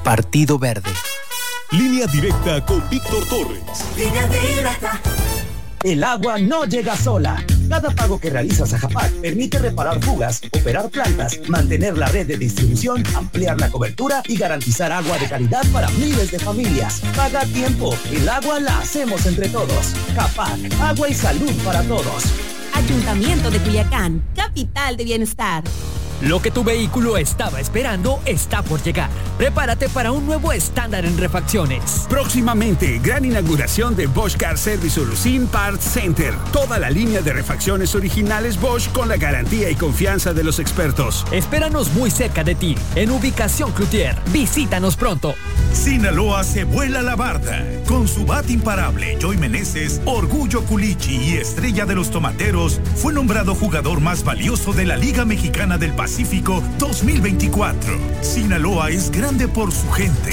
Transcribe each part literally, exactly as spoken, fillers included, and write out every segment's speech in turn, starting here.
Partido Verde. Línea Directa con Víctor Torres. Línea Directa. El agua no llega sola. Cada pago que realizas a Japac permite reparar fugas, operar plantas, mantener la red de distribución, ampliar la cobertura y garantizar agua de calidad para miles de familias. Paga a tiempo. El agua la hacemos entre todos. Japac, agua y salud para todos. Ayuntamiento de Culiacán, capital de bienestar. Lo que tu vehículo estaba esperando está por llegar. Prepárate para un nuevo estándar en refacciones. Próximamente, gran inauguración de Bosch Car Service Solution Parts Center. Toda la línea de refacciones originales Bosch con la garantía y confianza de los expertos. Espéranos muy cerca de ti, en Ubicación Cloutier. Visítanos pronto. Sinaloa se vuela la barda. Con su bat imparable, Joy Meneses, Orgullo Culichi y estrella de los tomateros, fue nombrado jugador más valioso de la Liga Mexicana del Pacífico dos mil veinticuatro. Sinaloa es grande por su gente.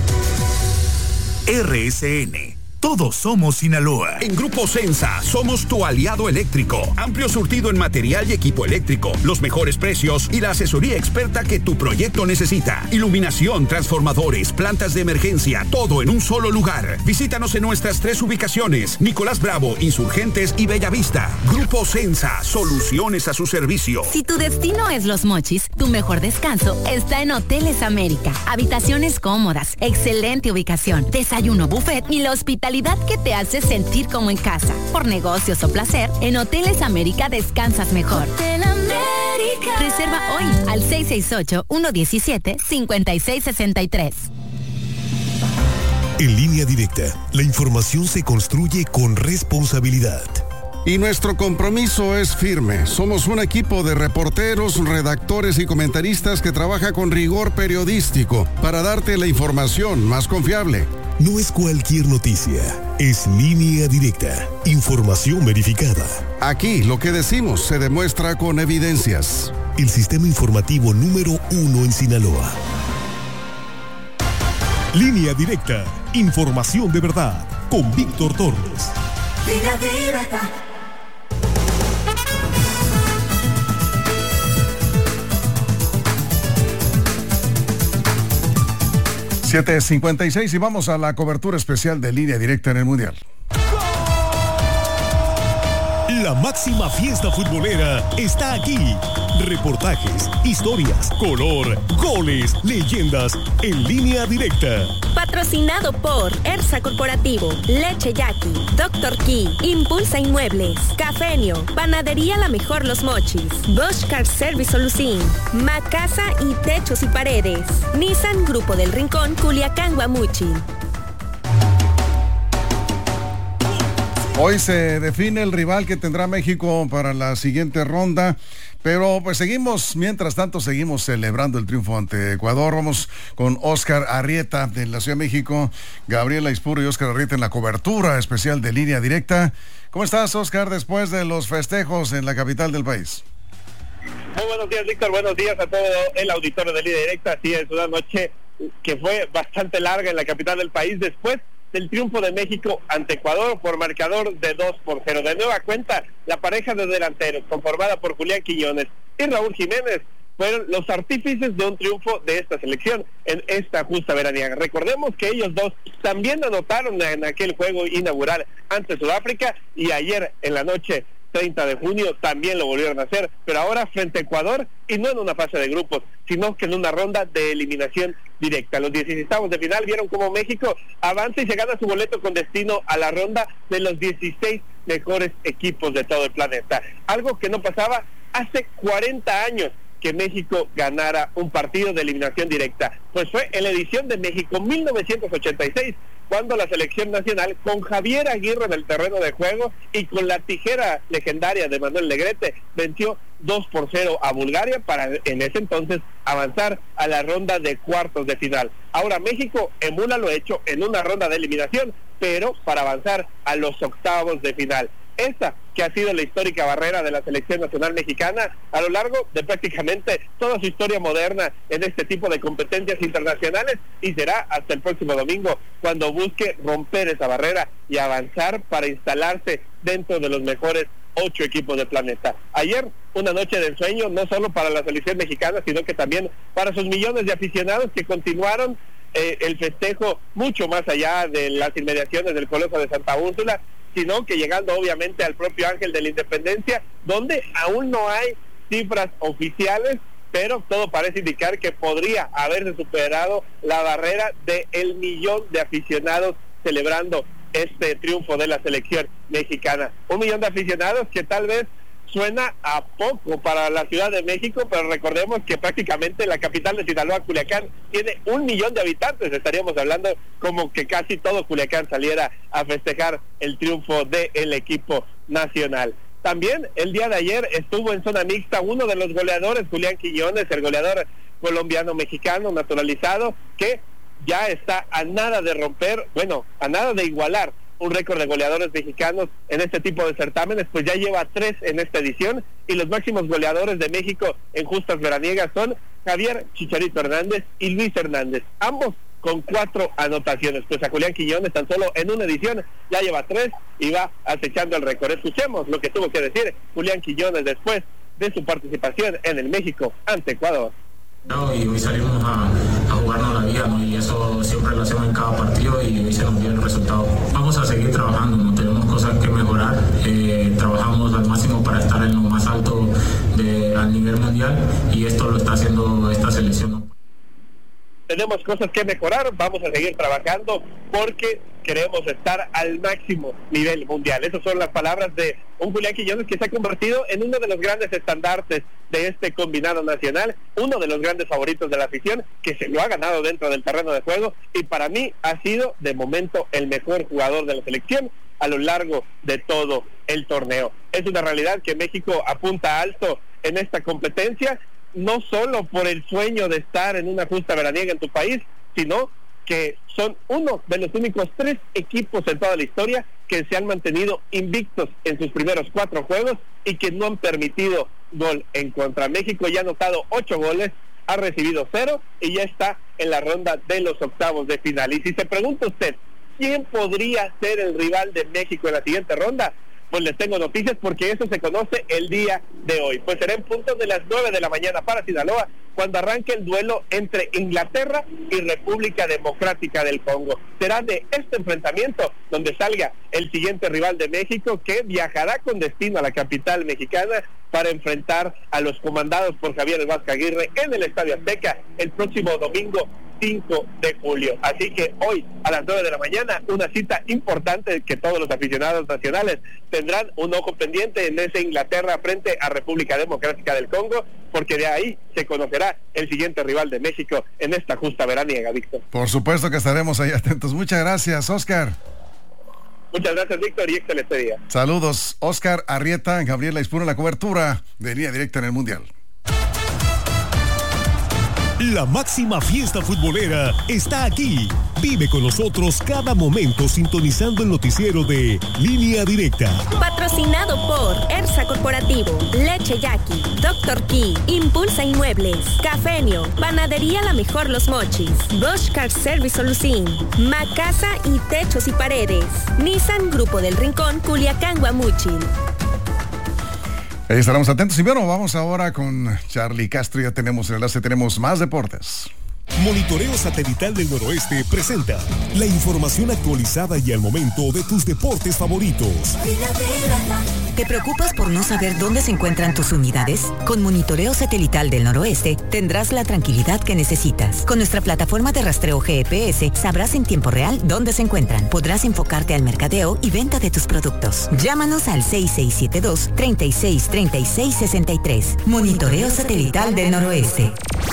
R S N. Todos somos Sinaloa. En Grupo Sensa somos tu aliado eléctrico. Amplio surtido en material y equipo eléctrico, los mejores precios y la asesoría experta que tu proyecto necesita. Iluminación, transformadores, plantas de emergencia, todo en un solo lugar. Visítanos en nuestras tres ubicaciones: Nicolás Bravo, Insurgentes y Bellavista. Grupo Sensa, soluciones a su servicio. Si tu destino es Los Mochis, tu mejor descanso está en Hoteles América. Habitaciones cómodas, excelente ubicación, desayuno buffet y la hospitalidad que te hace sentir como en casa. Por negocios o placer, en Hoteles América descansas mejor. Hotel América. Reserva hoy al seis seis ocho, uno uno siete, cinco seis seis tres. En Línea Directa, la información se construye con responsabilidad. Y nuestro compromiso es firme. Somos un equipo de reporteros, redactores y comentaristas que trabaja con rigor periodístico para darte la información más confiable. No es cualquier noticia, es Línea Directa, información verificada. Aquí lo que decimos se demuestra con evidencias. El sistema informativo número uno en Sinaloa. Línea Directa, información de verdad, con Víctor Torres. Línea Directa. siete cincuenta y seis y vamos a la cobertura especial de Línea Directa en el Mundial. La máxima fiesta futbolera está aquí. Reportajes, historias, color, goles, leyendas en Línea Directa. Patrocinado por Ersa Corporativo, Leche Yaqui, Doctor Key, Impulsa Inmuebles, Cafenio, Panadería La Mejor Los Mochis, Bosch Car Service Solución, Macasa y Techos y Paredes, Nissan Grupo del Rincón, Culiacán, Guamuchi. Hoy se define el rival que tendrá México para la siguiente ronda, pero pues seguimos, mientras tanto seguimos celebrando el triunfo ante Ecuador. Vamos con Oscar Arrieta de la Ciudad de México, Gabriela Ispuro y Oscar Arrieta en la cobertura especial de Línea Directa. ¿Cómo estás, Oscar, después de los festejos en la capital del país? Muy buenos días, Víctor, buenos días a todo el auditorio de Línea Directa. Así es, una noche que fue bastante larga en la capital del país después del triunfo de México ante Ecuador por marcador de dos por cero. De nueva cuenta, la pareja de delanteros, conformada por Julián Quiñones y Raúl Jiménez, fueron los artífices de un triunfo de esta selección en esta justa veraniega. Recordemos que ellos dos también anotaron en aquel juego inaugural ante Sudáfrica y ayer en la noche treinta de junio también lo volvieron a hacer, pero ahora frente a Ecuador y no en una fase de grupos, sino que en una ronda de eliminación directa. Los dieciseisavos de final vieron cómo México avanza y se gana su boleto con destino a la ronda de los dieciséis mejores equipos de todo el planeta. Algo que no pasaba hace cuarenta años que México ganara un partido de eliminación directa, pues fue en la edición de México mil novecientos ochenta y seis, cuando la selección nacional, con Javier Aguirre en el terreno de juego y con la tijera legendaria de Manuel Negrete, venció dos por cero a Bulgaria para en ese entonces avanzar a la ronda de cuartos de final. Ahora México emula lo hecho en una ronda de eliminación, pero para avanzar a los octavos de final. Esta que ha sido la histórica barrera de la selección nacional mexicana a lo largo de prácticamente toda su historia moderna en este tipo de competencias internacionales, y será hasta el próximo domingo cuando busque romper esa barrera y avanzar para instalarse dentro de los mejores ocho equipos del planeta. Ayer, una noche de ensueño, no solo para la selección mexicana, sino que también para sus millones de aficionados que continuaron eh, el festejo mucho más allá de las inmediaciones del Coloso de Santa Úrsula, sino que llegando obviamente al propio Ángel de la Independencia, donde aún no hay cifras oficiales, pero todo parece indicar que podría haberse superado la barrera de el millón de aficionados celebrando este triunfo de la selección mexicana. Un millón de aficionados que tal vez suena a poco para la Ciudad de México, pero recordemos que prácticamente la capital de Sinaloa, Culiacán, tiene un millón de habitantes. Estaríamos hablando como que casi todo Culiacán saliera a festejar el triunfo del equipo nacional. También el día de ayer estuvo en zona mixta uno de los goleadores, Julián Quiñones, el goleador colombiano-mexicano naturalizado, que ya está a nada de romper, bueno, a nada de igualar un récord de goleadores mexicanos en este tipo de certámenes, pues ya lleva tres en esta edición, y los máximos goleadores de México en justas veraniegas son Javier Chicharito Hernández y Luis Hernández, ambos con cuatro anotaciones. Pues a Julián Quiñones tan solo en una edición ya lleva tres y va acechando el récord. Escuchemos lo que tuvo que decir Julián Quiñones después de su participación en el México ante Ecuador. No, y hoy salimos a, a jugarnos la vida, ¿no? Y eso siempre lo hacemos en cada partido y hoy se nos dio el resultado. Vamos a seguir trabajando, no tenemos cosas que mejorar, eh, trabajamos al máximo para estar en lo más alto de, a nivel mundial, y esto lo está haciendo esta selección, ¿no? Tenemos cosas que mejorar, vamos a seguir trabajando porque queremos estar al máximo nivel mundial. Esas son las palabras de un Julián Quiñones que se ha convertido en uno de los grandes estandartes de este combinado nacional, uno de los grandes favoritos de la afición, que se lo ha ganado dentro del terreno de juego, y para mí ha sido de momento el mejor jugador de la selección a lo largo de todo el torneo. Es una realidad que México apunta alto en esta competencia, no solo por el sueño de estar en una justa veraniega en tu país, sino que son uno de los únicos tres equipos en toda la historia que se han mantenido invictos en sus primeros cuatro juegos y que no han permitido gol en contra. México ya ha anotado ocho goles, ha recibido cero y ya está en la ronda de los octavos de final. Y si se pregunta usted, ¿quién podría ser el rival de México en la siguiente ronda? Pues les tengo noticias, porque eso se conoce el día de hoy. Pues será en punto de las nueve de la mañana para Sinaloa, cuando arranque el duelo entre Inglaterra y República Democrática del Congo. Será de este enfrentamiento donde salga el siguiente rival de México, que viajará con destino a la capital mexicana para enfrentar a los comandados por Javier Vázquez Aguirre en el Estadio Azteca el próximo domingo cinco de julio. Así que hoy a las nueve de la mañana, una cita importante que todos los aficionados nacionales tendrán un ojo pendiente en ese Inglaterra frente a República Democrática del Congo, porque de ahí se conocerá el siguiente rival de México en esta justa veraniega, Víctor. Por supuesto que estaremos ahí atentos. Muchas gracias, Oscar. Muchas gracias, Víctor, y excelente día. Saludos, Oscar Arrieta, Gabriela Ispuro en la cobertura de Línea Directa en el Mundial. La máxima fiesta futbolera está aquí. Vive con nosotros cada momento sintonizando el noticiero de Línea Directa. Patrocinado por Ersa Corporativo, Leche Yaqui, Doctor Key, Impulsa Inmuebles, Cafenio, Panadería La Mejor Los Mochis, Bosch Car Service Solucín, Macasa y Techos y Paredes, Nissan Grupo del Rincón, Culiacán, Guamuchil. Ahí estaremos atentos. Y bueno, vamos ahora con Charlie Castro. Ya tenemos el enlace, tenemos más deportes. Monitoreo Satelital del Noroeste presenta la información actualizada y al momento de tus deportes favoritos. ¿Te preocupas por no saber dónde se encuentran tus unidades? Con Monitoreo Satelital del Noroeste tendrás la tranquilidad que necesitas. Con nuestra plataforma de rastreo G P S sabrás en tiempo real dónde se encuentran. Podrás enfocarte al mercadeo y venta de tus productos. Llámanos al seis seis siete dos, treinta y seis, treinta y seis, sesenta y tres. Monitoreo Satelital del Noroeste.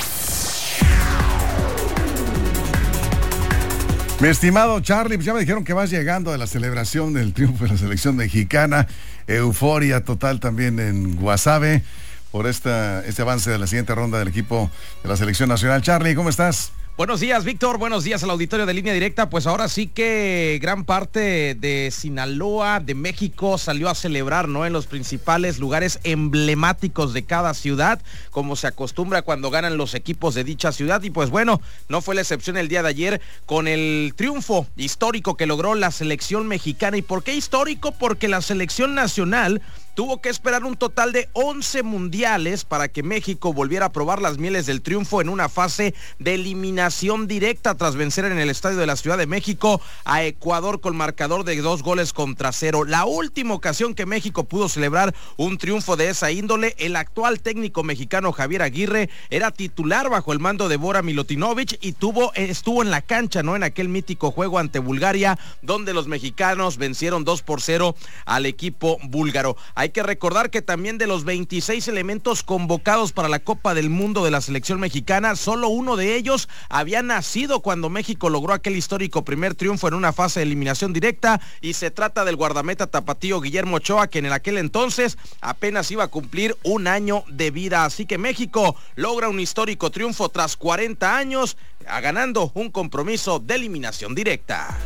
Mi estimado Charlie, pues ya me dijeron que vas llegando de la celebración del triunfo de la selección mexicana. Euforia total también en Guasave por esta, este avance de la siguiente ronda del equipo de la selección nacional. Charlie, ¿cómo estás? Buenos días, Víctor. Buenos días al auditorio de Línea Directa. Pues ahora sí que gran parte de Sinaloa, de México, salió a celebrar, ¿no? En los principales lugares emblemáticos de cada ciudad, como se acostumbra cuando ganan los equipos de dicha ciudad. Y pues bueno, no fue la excepción el día de ayer con el triunfo histórico que logró la selección mexicana. ¿Y por qué histórico? Porque la selección nacional tuvo que esperar un total de once mundiales para que México volviera a probar las mieles del triunfo en una fase de eliminación directa tras vencer en el estadio de la Ciudad de México a Ecuador con marcador de dos goles contra cero. La última ocasión que México pudo celebrar un triunfo de esa índole, el actual técnico mexicano Javier Aguirre era titular bajo el mando de Bora Milutinovic y tuvo, estuvo en la cancha, ¿no? En aquel mítico juego ante Bulgaria, donde los mexicanos vencieron dos por cero al equipo búlgaro. Hay que recordar que también de los veintiséis elementos convocados para la Copa del Mundo de la selección mexicana, solo uno de ellos había nacido cuando México logró aquel histórico primer triunfo en una fase de eliminación directa, y se trata del guardameta tapatío Guillermo Ochoa, que en aquel entonces apenas iba a cumplir un año de vida. Así que México logra un histórico triunfo tras cuarenta años, ganando un compromiso de eliminación directa.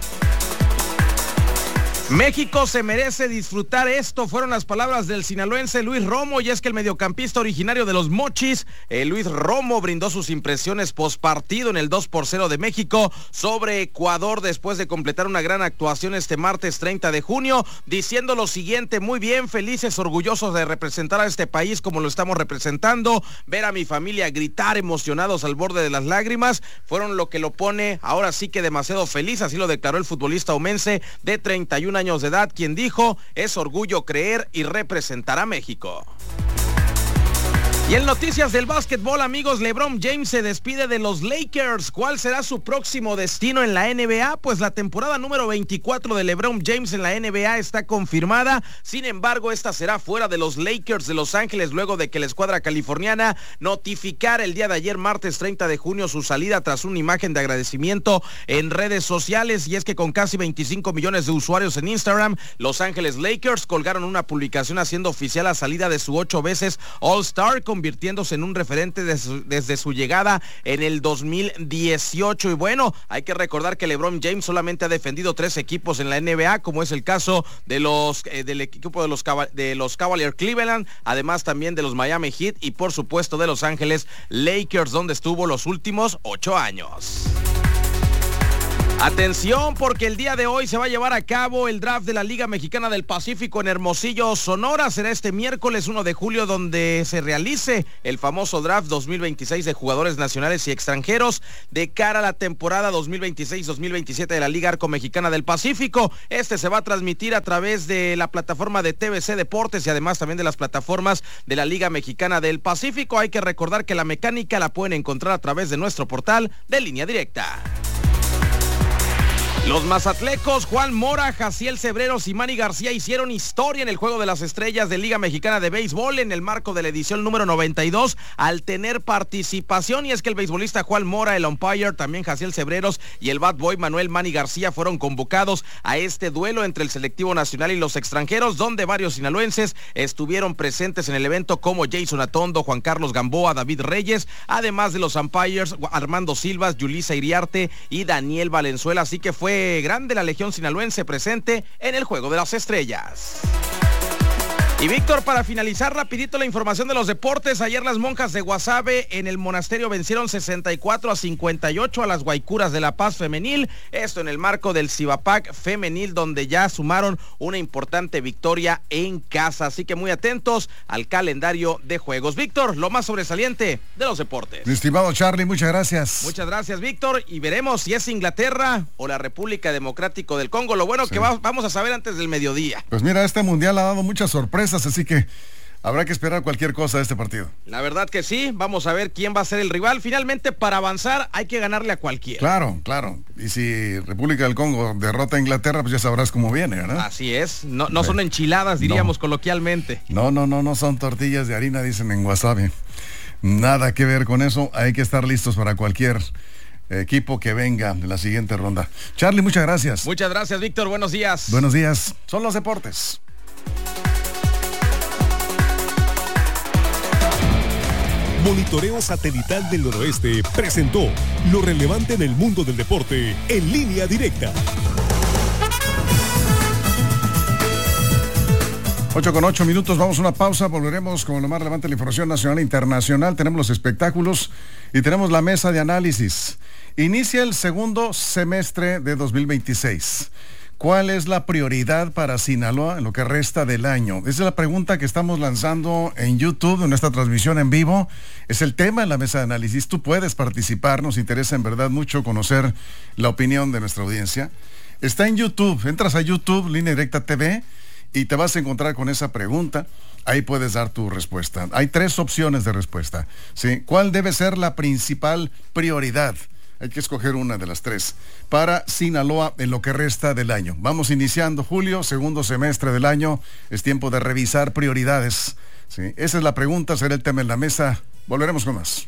México se merece disfrutar esto, fueron las palabras del sinaloense Luis Romo, y es que el mediocampista originario de los Mochis, eh, Luis Romo, brindó sus impresiones postpartido en el dos por cero de México sobre Ecuador después de completar una gran actuación este martes treinta de junio, diciendo lo siguiente: muy bien, felices, orgullosos de representar a este país como lo estamos representando, ver a mi familia gritar emocionados al borde de las lágrimas, fueron lo que lo pone ahora sí que demasiado feliz, así lo declaró el futbolista omense de treinta y un años de edad, quien dijo: es orgullo creer y representar a México. Y en noticias del básquetbol, amigos, LeBron James se despide de los Lakers. ¿Cuál será su próximo destino en la N B A? Pues la temporada número veinticuatro de LeBron James en la N B A está confirmada. Sin embargo, esta será fuera de los Lakers de Los Ángeles, luego de que la escuadra californiana notificara el día de ayer, martes treinta de junio, su salida tras una imagen de agradecimiento en redes sociales. Y es que con casi veinticinco millones de usuarios en Instagram, Los Ángeles Lakers colgaron una publicación haciendo oficial la salida de su ocho veces All-Star, con convirtiéndose en un referente de su, desde su llegada en el dos mil dieciocho. Y bueno, hay que recordar que LeBron James solamente ha defendido tres equipos en la N B A, como es el caso de los eh, del equipo de los, de los Cavaliers Cleveland, además también de los Miami Heat y por supuesto de Los Ángeles Lakers, donde estuvo los últimos ocho años. Atención, porque el día de hoy se va a llevar a cabo el draft de la Liga Mexicana del Pacífico en Hermosillo, Sonora. Será este miércoles uno de julio donde se realice el famoso draft dos mil veintiséis de jugadores nacionales y extranjeros de cara a la temporada dos mil veintiséis dos mil veintisiete de la Liga Arco Mexicana del Pacífico. Este se va a transmitir a través de la plataforma de T V C Deportes y además también de las plataformas de la Liga Mexicana del Pacífico. Hay que recordar que la mecánica la pueden encontrar a través de nuestro portal de Línea Directa. Los mazatlecos Juan Mora, Jaciel Cebreros y Manny García hicieron historia en el Juego de las Estrellas de Liga Mexicana de Béisbol en el marco de la edición número noventa y dos al tener participación. Y es que el beisbolista Juan Mora, el umpire, también Jaciel Cebreros y el bat boy Manuel Manny García fueron convocados a este duelo entre el selectivo nacional y los extranjeros, donde varios sinaloenses estuvieron presentes en el evento, como Jason Atondo, Juan Carlos Gamboa, David Reyes, además de los umpires Armando Silvas, Yulisa Iriarte y Daniel Valenzuela. Así que fue grande la legión sinaloense presente en el Juego de las Estrellas. Y Víctor, para finalizar rapidito la información de los deportes, ayer las monjas de Guasave en el monasterio vencieron sesenta y cuatro a cincuenta y ocho a las Guaycuras de La Paz femenil, esto en el marco del Cibapac femenil, donde ya sumaron una importante victoria en casa, así que muy atentos al calendario de juegos. Víctor, lo más sobresaliente de los deportes. Mi estimado Charlie, muchas gracias. Muchas gracias, Víctor, y veremos si es Inglaterra o la República Democrática del Congo, lo bueno sí. que va, vamos a saber antes del mediodía. Pues mira, este mundial ha dado muchas sorpresas, así que habrá que esperar cualquier cosa de este partido. La verdad que sí, vamos a ver quién va a ser el rival. Finalmente, para avanzar hay que ganarle a cualquiera. Claro, claro. Y si República del Congo derrota a Inglaterra, pues ya sabrás cómo viene, ¿verdad? Así es, no, no son enchiladas, diríamos no. coloquialmente. No, no, no, no son tortillas de harina, dicen en Guasave. Nada que ver con eso, hay que estar listos para cualquier equipo que venga en la siguiente ronda. Charlie, muchas gracias. Muchas gracias, Víctor, buenos días. Buenos días, son los deportes. Monitoreo Satelital del Noroeste presentó lo relevante en el mundo del deporte en Línea Directa. ocho con ocho minutos, vamos a una pausa, volveremos con lo más relevante de la información nacional e internacional. Tenemos los espectáculos y tenemos la mesa de análisis. Inicia el segundo semestre de dos mil veintiséis. ¿Cuál es la prioridad para Sinaloa en lo que resta del año? Esa es la pregunta que estamos lanzando en YouTube, en nuestra transmisión en vivo. Es el tema en la mesa de análisis. Tú puedes participar, nos interesa en verdad mucho conocer la opinión de nuestra audiencia. Está en YouTube, entras a YouTube, Línea Directa T V, y te vas a encontrar con esa pregunta. Ahí puedes dar tu respuesta. Hay tres opciones de respuesta, ¿sí? ¿Cuál debe ser la principal prioridad? Hay que escoger una de las tres para Sinaloa en lo que resta del año. Vamos iniciando julio, segundo semestre del año. Es tiempo de revisar prioridades, ¿sí? Esa es la pregunta, será el tema en la mesa. Volveremos con más.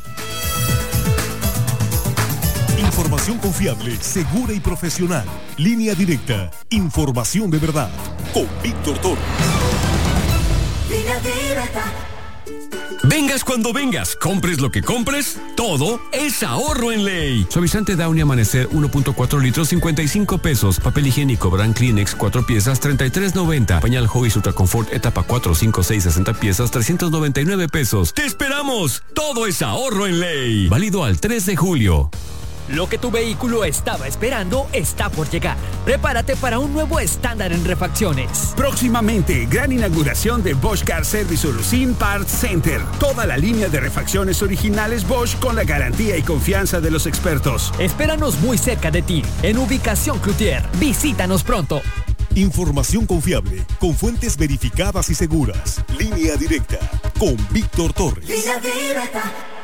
Información confiable, segura y profesional. Línea Directa. Información de verdad. Con Víctor Torres. Línea Directa. Vengas cuando vengas, compres lo que compres, todo es ahorro en ley. Suavizante Downy Amanecer uno punto cuatro litros, cincuenta y cinco pesos. Papel higiénico Brand Kleenex cuatro piezas, treinta y tres noventa. Pañal Huggies Ultra Confort etapa cuatro, cinco, seis, sesenta piezas, trescientos noventa y nueve pesos. ¡Te esperamos! Todo es ahorro en ley. Válido al tres de julio. Lo que tu vehículo estaba esperando está por llegar. Prepárate para un nuevo estándar en refacciones. Próximamente, gran inauguración de Bosch Car Service Solution Parts Center. Toda la línea de refacciones originales Bosch con la garantía y confianza de los expertos. Espéranos muy cerca de ti, en Ubicación Cloutier. Visítanos pronto. Información confiable, con fuentes verificadas y seguras. Línea Directa, con Víctor Torres. Línea Directa.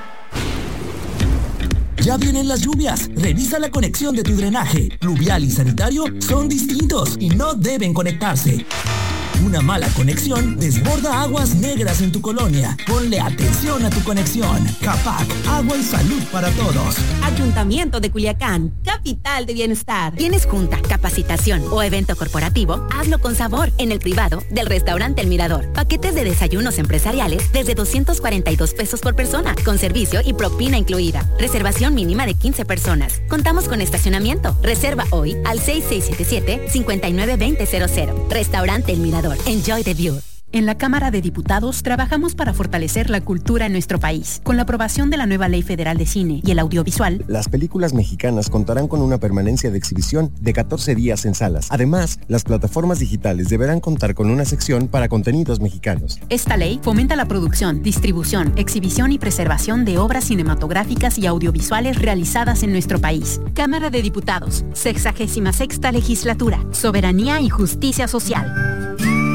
Ya vienen las lluvias. Revisa la conexión de tu drenaje. Pluvial y sanitario son distintos y no deben conectarse. Una mala conexión desborda aguas negras en tu colonia. Ponle atención a tu conexión. Capac, agua y salud para todos. Ayuntamiento de Culiacán, capital de bienestar. ¿Tienes junta, capacitación o evento corporativo? Hazlo con sabor en el privado del restaurante El Mirador. Paquetes de desayunos empresariales desde doscientos cuarenta y dos pesos por persona, con servicio y propina incluida. Reservación mínima de quince personas. Contamos con estacionamiento. Reserva hoy al seis seis siete siete, cinco nueve dos cero cero cero. Restaurante El Mirador. Enjoy the view. En la Cámara de Diputados trabajamos para fortalecer la cultura en nuestro país. Con la aprobación de la nueva Ley Federal de Cine y el Audiovisual, las películas mexicanas contarán con una permanencia de exhibición de catorce días en salas. Además, las plataformas digitales deberán contar con una sección para contenidos mexicanos. Esta ley fomenta la producción, distribución, exhibición y preservación de obras cinematográficas y audiovisuales realizadas en nuestro país. Cámara de Diputados, sexagésima sexta legislatura, soberanía y justicia social.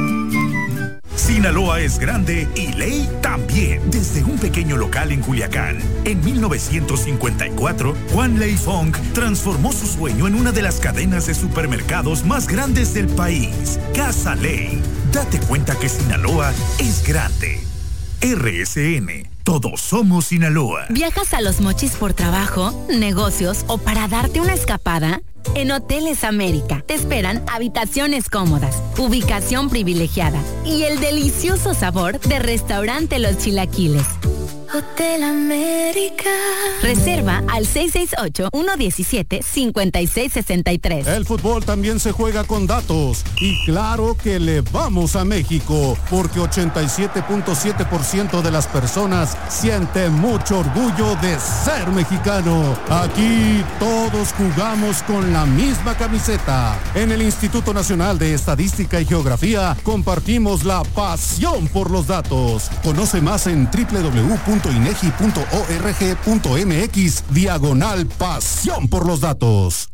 Sinaloa es grande y ley también. Desde un pequeño local en Culiacán, en mil novecientos cincuenta y cuatro, Juan Ley Fong transformó su sueño en una de las cadenas de supermercados más grandes del país, Casa Ley. Date cuenta que Sinaloa es grande. R S N, todos somos Sinaloa. ¿Viajas a Los Mochis por trabajo, negocios o para darte una escapada? En Hoteles América te esperan habitaciones cómodas, ubicación privilegiada y el delicioso sabor de Restaurante Los Chilaquiles. Hotel América. Reserva al seis seis ocho, uno uno siete, cinco seis seis tres. El fútbol también se juega con datos. Y claro que le vamos a México, porque ochenta y siete punto siete por ciento de las personas siente mucho orgullo de ser mexicano. Aquí todos jugamos con la misma camiseta. En el Instituto Nacional de Estadística y Geografía compartimos la pasión por los datos. Conoce más en doble u doble u doble u punto inegi punto org punto mx diagonal pasión por los datos.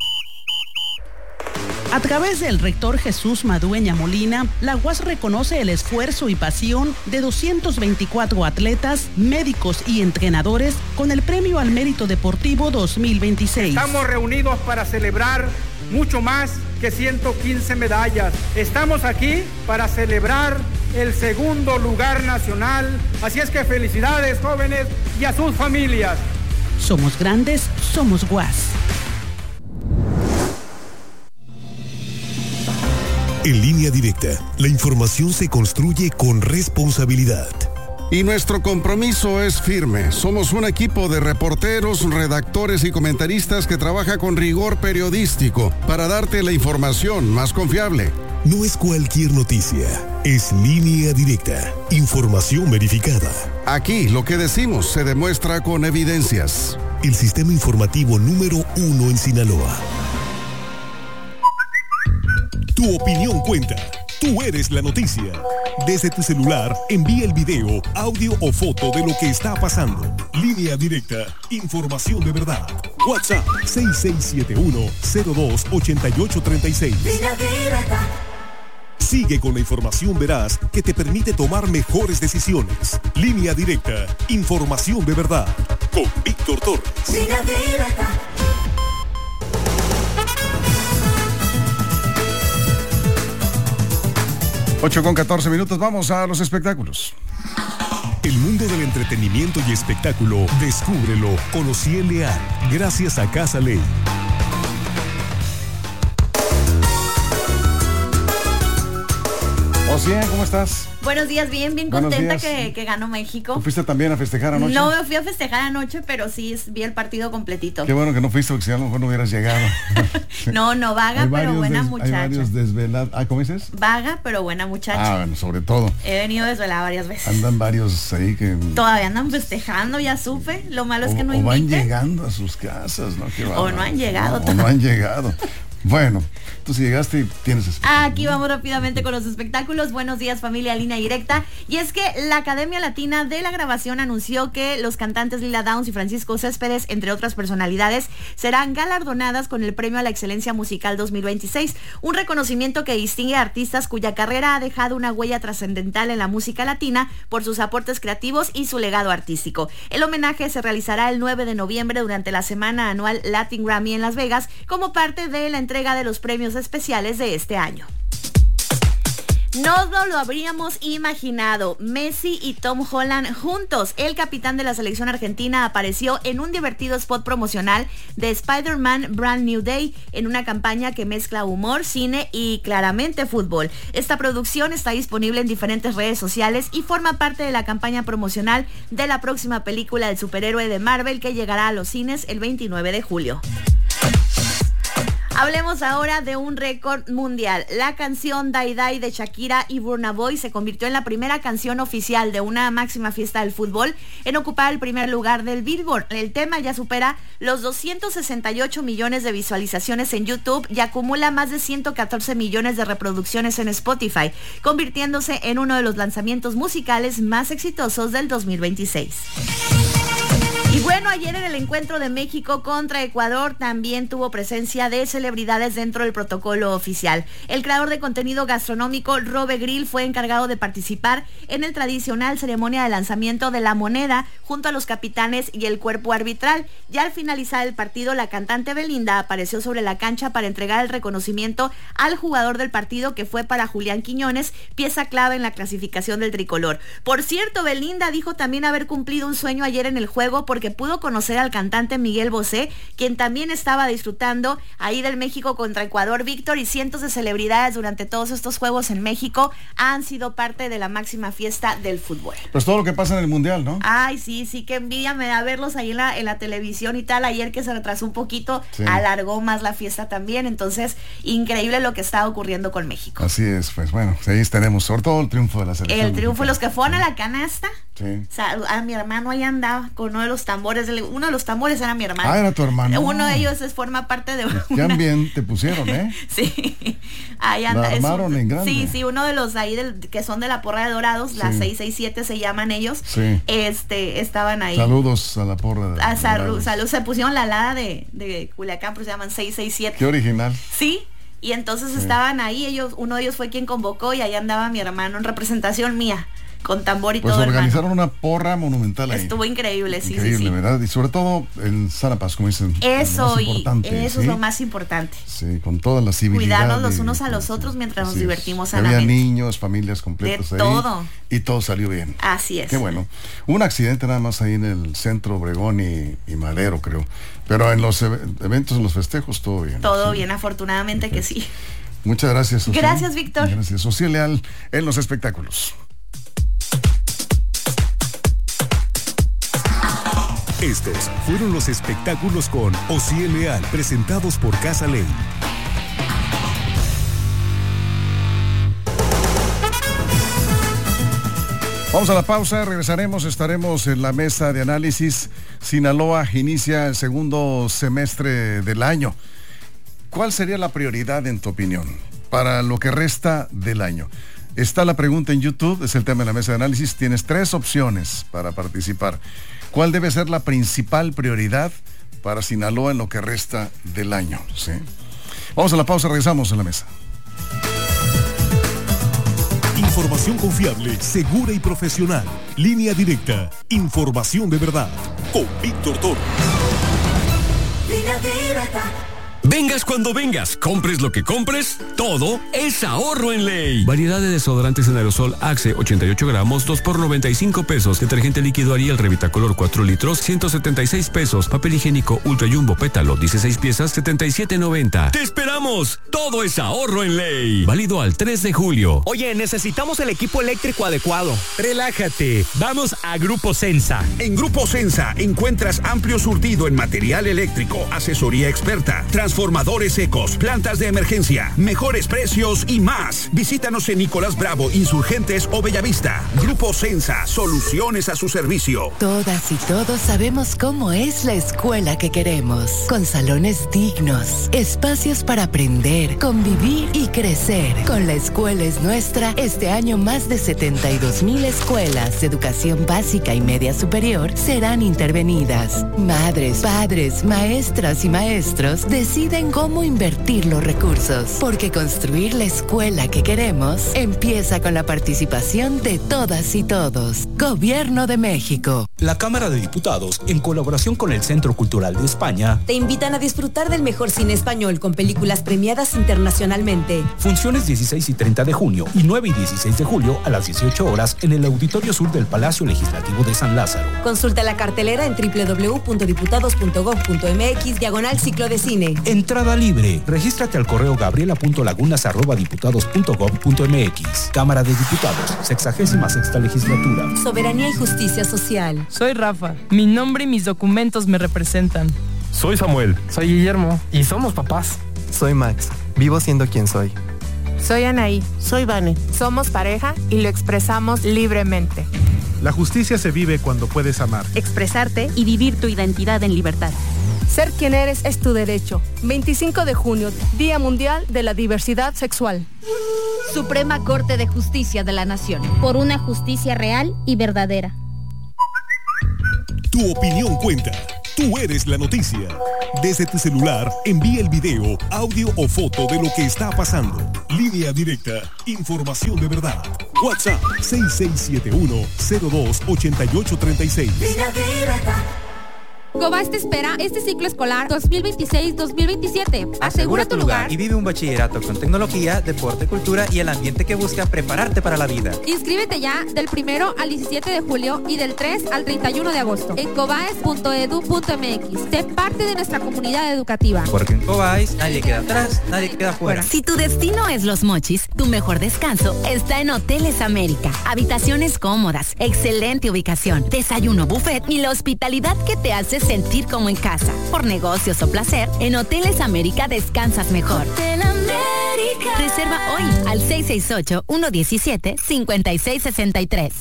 A través del rector Jesús Madueña Molina, la U A S reconoce el esfuerzo y pasión de doscientos veinticuatro atletas, médicos y entrenadores con el Premio al Mérito Deportivo dos mil veintiséis. Estamos reunidos para celebrar mucho más que ciento quince medallas. Estamos aquí para celebrar el segundo lugar nacional. Así es que felicidades, jóvenes, y a sus familias. Somos grandes, somos U A S. En Línea Directa, la información se construye con responsabilidad. Y nuestro compromiso es firme. Somos un equipo de reporteros, redactores y comentaristas que trabaja con rigor periodístico para darte la información más confiable. No es cualquier noticia, es Línea Directa, información verificada. Aquí lo que decimos se demuestra con evidencias. El sistema informativo número uno en Sinaloa. Tu opinión cuenta. Tú eres la noticia. Desde tu celular, envía el video, audio o foto de lo que está pasando. Línea directa. Información de verdad. WhatsApp seis seis siete uno, cero dos, ocho ocho tres seis. Línea directa. Sigue con la información veraz que te permite tomar mejores decisiones. Línea directa. Información de verdad. Con Víctor Torres. Línea directa. ocho con catorce minutos, vamos a los espectáculos. El mundo del entretenimiento y espectáculo, descúbrelo con Ociel Leal, gracias a Casa Ley. Ociel, ¿cómo estás? Buenos días, bien, bien Buenos contenta días. que, que ganó México. ¿Tú fuiste también a festejar anoche? No me fui a festejar anoche, pero sí vi el partido completito. Qué bueno que no fuiste, porque si a lo mejor no hubieras llegado. No, no, vaga, pero buena des, muchacha. Hay varios desvelados. Ah, ¿cómo dices? Vaga, pero buena muchacha. Ah, bueno, sobre todo. He venido desvelada varias veces. Andan varios ahí que... Todavía andan festejando, ya supe. Lo malo es que o, no o van inviten. llegando a sus casas, ¿no? Qué O no han llegado. No, o no han llegado. Bueno, tú si llegaste y tienes espectáculos. Aquí vamos rápidamente con los espectáculos. Buenos días, familia, Línea Directa. Y es que la Academia Latina de la Grabación anunció que los cantantes Lila Downs y Francisco Céspedes, entre otras personalidades, serán galardonadas con el Premio a la Excelencia Musical dos mil veintiséis, un reconocimiento que distingue a artistas cuya carrera ha dejado una huella trascendental en la música latina por sus aportes creativos y su legado artístico. El homenaje se realizará el nueve de noviembre durante la semana anual Latin Grammy en Las Vegas como parte de la entrega de los premios especiales de este año. No lo habríamos imaginado. Messi y Tom Holland juntos. El capitán de la selección argentina apareció en un divertido spot promocional de Spider-Man Brand New Day en una campaña que mezcla humor, cine y claramente fútbol. Esta producción está disponible en diferentes redes sociales y forma parte de la campaña promocional de la próxima película del superhéroe de Marvel que llegará a los cines el veintinueve de julio. Hablemos ahora de un récord mundial. La canción Die Die de Shakira y Burna Boy se convirtió en la primera canción oficial de una máxima fiesta del fútbol en ocupar el primer lugar del Billboard. El tema ya supera los doscientos sesenta y ocho millones de visualizaciones en YouTube y acumula más de ciento catorce millones de reproducciones en Spotify, convirtiéndose en uno de los lanzamientos musicales más exitosos del dos mil veintiséis. Y bueno, ayer en el encuentro de México contra Ecuador también tuvo presencia de celebridades dentro del protocolo oficial. El creador de contenido gastronómico Robe Grill fue encargado de participar en el tradicional ceremonia de lanzamiento de la moneda junto a los capitanes y el cuerpo arbitral. Ya al finalizar el partido, la cantante Belinda apareció sobre la cancha para entregar el reconocimiento al jugador del partido, que fue para Julián Quiñones, pieza clave en la clasificación del tricolor. Por cierto, Belinda dijo también haber cumplido un sueño ayer en el juego porque que pudo conocer al cantante Miguel Bosé, quien también estaba disfrutando ahí del México contra Ecuador. Víctor, y cientos de celebridades durante todos estos juegos en México han sido parte de la máxima fiesta del fútbol. Pues todo lo que pasa en el Mundial, ¿no? Ay, sí, sí, qué envidia me da verlos ahí en la, en la televisión y tal. Ayer que se retrasó un poquito, sí, alargó más la fiesta también. Entonces, increíble lo que está ocurriendo con México. Así es, pues bueno, ahí tenemos sobre todo el triunfo de la selección. El triunfo, los que fueron a la canasta. Sí. O sea, a mi hermano ahí andaba con uno de los tambores. Uno de los tambores era mi hermano. Ah, era tu hermano. Uno de ellos es, forma parte de una... Ya bien te pusieron, ¿eh? Sí. Ahí anda. La armaron un... en grande. Sí, sí, uno de los ahí del... que son de la Porra de Dorados, sí, las seis seis siete se llaman ellos. Sí. Este, estaban ahí. Saludos a la Porra de a Salud, salud. Se pusieron la alada de, de Culiacán, pero se llaman seis seis siete. Qué original. Sí. Y entonces sí, estaban ahí, ellos, uno de ellos fue quien convocó y ahí andaba mi hermano en representación mía, con tambor y pues todo. Organizaron hermano. una porra monumental ahí. Estuvo increíble, sí, increíble, sí, sí. ¿verdad? Y sobre todo en Sana Paz, como dicen. Eso, y eso, ¿sí?, es lo más importante. Sí, con toda la civilidad. Cuidarnos los unos a los otros mientras nos divertimos sanamente. Había niños, familias completas de ahí. todo. Y todo salió bien. Así es. Qué bueno. Hubo un accidente nada más ahí en el centro Obregón y, y Madero, creo. Pero en los eventos, en los festejos, todo bien. Todo sí, bien, afortunadamente okay, que sí. Muchas gracias, Ociel. Gracias, Víctor. Gracias. Ociel Leal en los espectáculos. Estos fueron los espectáculos con Ociel Leal, presentados por Casa Ley. Vamos a la pausa, regresaremos, estaremos en la mesa de análisis. Sinaloa inicia el segundo semestre del año. ¿Cuál sería la prioridad en tu opinión? para lo que resta del año. Está la pregunta en YouTube, es el tema de la mesa de análisis. Tienes tres opciones para participar. ¿Cuál debe ser la principal prioridad para Sinaloa en lo que resta del año? ¿Sí? Vamos a la pausa, regresamos a la mesa. Información confiable, segura y profesional. Línea Directa. Información de verdad. Con Víctor Torres. Línea Directa. Vengas cuando vengas, compres lo que compres, todo es ahorro en ley. Variedad de desodorantes en aerosol Axe ochenta y ocho gramos, dos por noventa y cinco pesos. Detergente líquido Ariel Revitacolor cuatro litros, ciento setenta y seis pesos. Papel higiénico Ultra Jumbo Pétalo dieciséis piezas, setenta y siete noventa. ¡Te esperamos! Todo es ahorro en ley. Válido al tres de julio. Oye, necesitamos el equipo eléctrico adecuado. Relájate, vamos a Grupo Sensa. En Grupo Sensa encuentras amplio surtido en material eléctrico, asesoría experta, transformadores secos, plantas de emergencia, mejores precios y más. Visítanos en Nicolás Bravo, Insurgentes o Bellavista. Grupo Sensa, soluciones a su servicio. Todas y todos sabemos cómo es la escuela que queremos, con salones dignos, espacios para aprender, convivir y crecer. Con La Escuela es Nuestra, este año más de setenta y dos mil escuelas de educación básica y media superior serán intervenidas. Madres, padres, maestras y maestros deciden cómo invertir los recursos, porque construir la escuela que queremos empieza con la participación de todas y todos. Gobierno de México. La Cámara de Diputados, en colaboración con el Centro Cultural de España, te invitan a disfrutar del mejor cine español con películas premiadas internacionalmente. Funciones dieciséis y treinta de junio y nueve y dieciséis de julio a las dieciocho horas en el Auditorio Sur del Palacio Legislativo de San Lázaro. Consulta la cartelera en doble u doble u doble u punto diputados punto gob punto eme equis diagonal ciclo de cine. Entrada libre. Regístrate al correo gabriela punto lagunas arroba diputados punto gob punto eme equis. Cámara de Diputados, sexagésima sexta legislatura. Soberanía y justicia social. Soy Rafa. Mi nombre y mis documentos me representan. Soy Samuel. Soy Guillermo. Y somos papás. Soy Max. Vivo siendo quien soy. Soy Anaí. Soy Vane. Somos pareja y lo expresamos libremente. La justicia se vive cuando puedes amar, expresarte y vivir tu identidad en libertad. Ser quien eres es tu derecho. veinticinco de junio, Día Mundial de la Diversidad Sexual. Suprema Corte de Justicia de la Nación. Por una justicia real y verdadera. Tu opinión cuenta. Tú eres la noticia. Desde tu celular, envía el video, audio o foto de lo que está pasando. Línea Directa. Información de verdad. WhatsApp seis seis siete uno, cero dos ocho ocho tres seis. Línea Directa. Cobás te espera este ciclo escolar dos mil veintiséis dos mil veintisiete. Asegura tu lugar y vive un bachillerato con tecnología, deporte, cultura y el ambiente que busca prepararte para la vida. Inscríbete ya del primero al diecisiete de julio y del tres al treinta y uno de agosto en cobaes punto edu punto eme equis. Sé parte de nuestra comunidad educativa. Porque en Cobaes nadie queda atrás, nadie queda fuera. Si tu destino es Los Mochis, tu mejor descanso está en Hoteles América. Habitaciones cómodas, excelente ubicación, desayuno buffet y la hospitalidad que te hace sentir como en casa. Por negocios o placer, en Hoteles América descansas mejor. Hotel América. Reserva hoy al seis seis ocho, uno uno siete, cinco seis seis tres.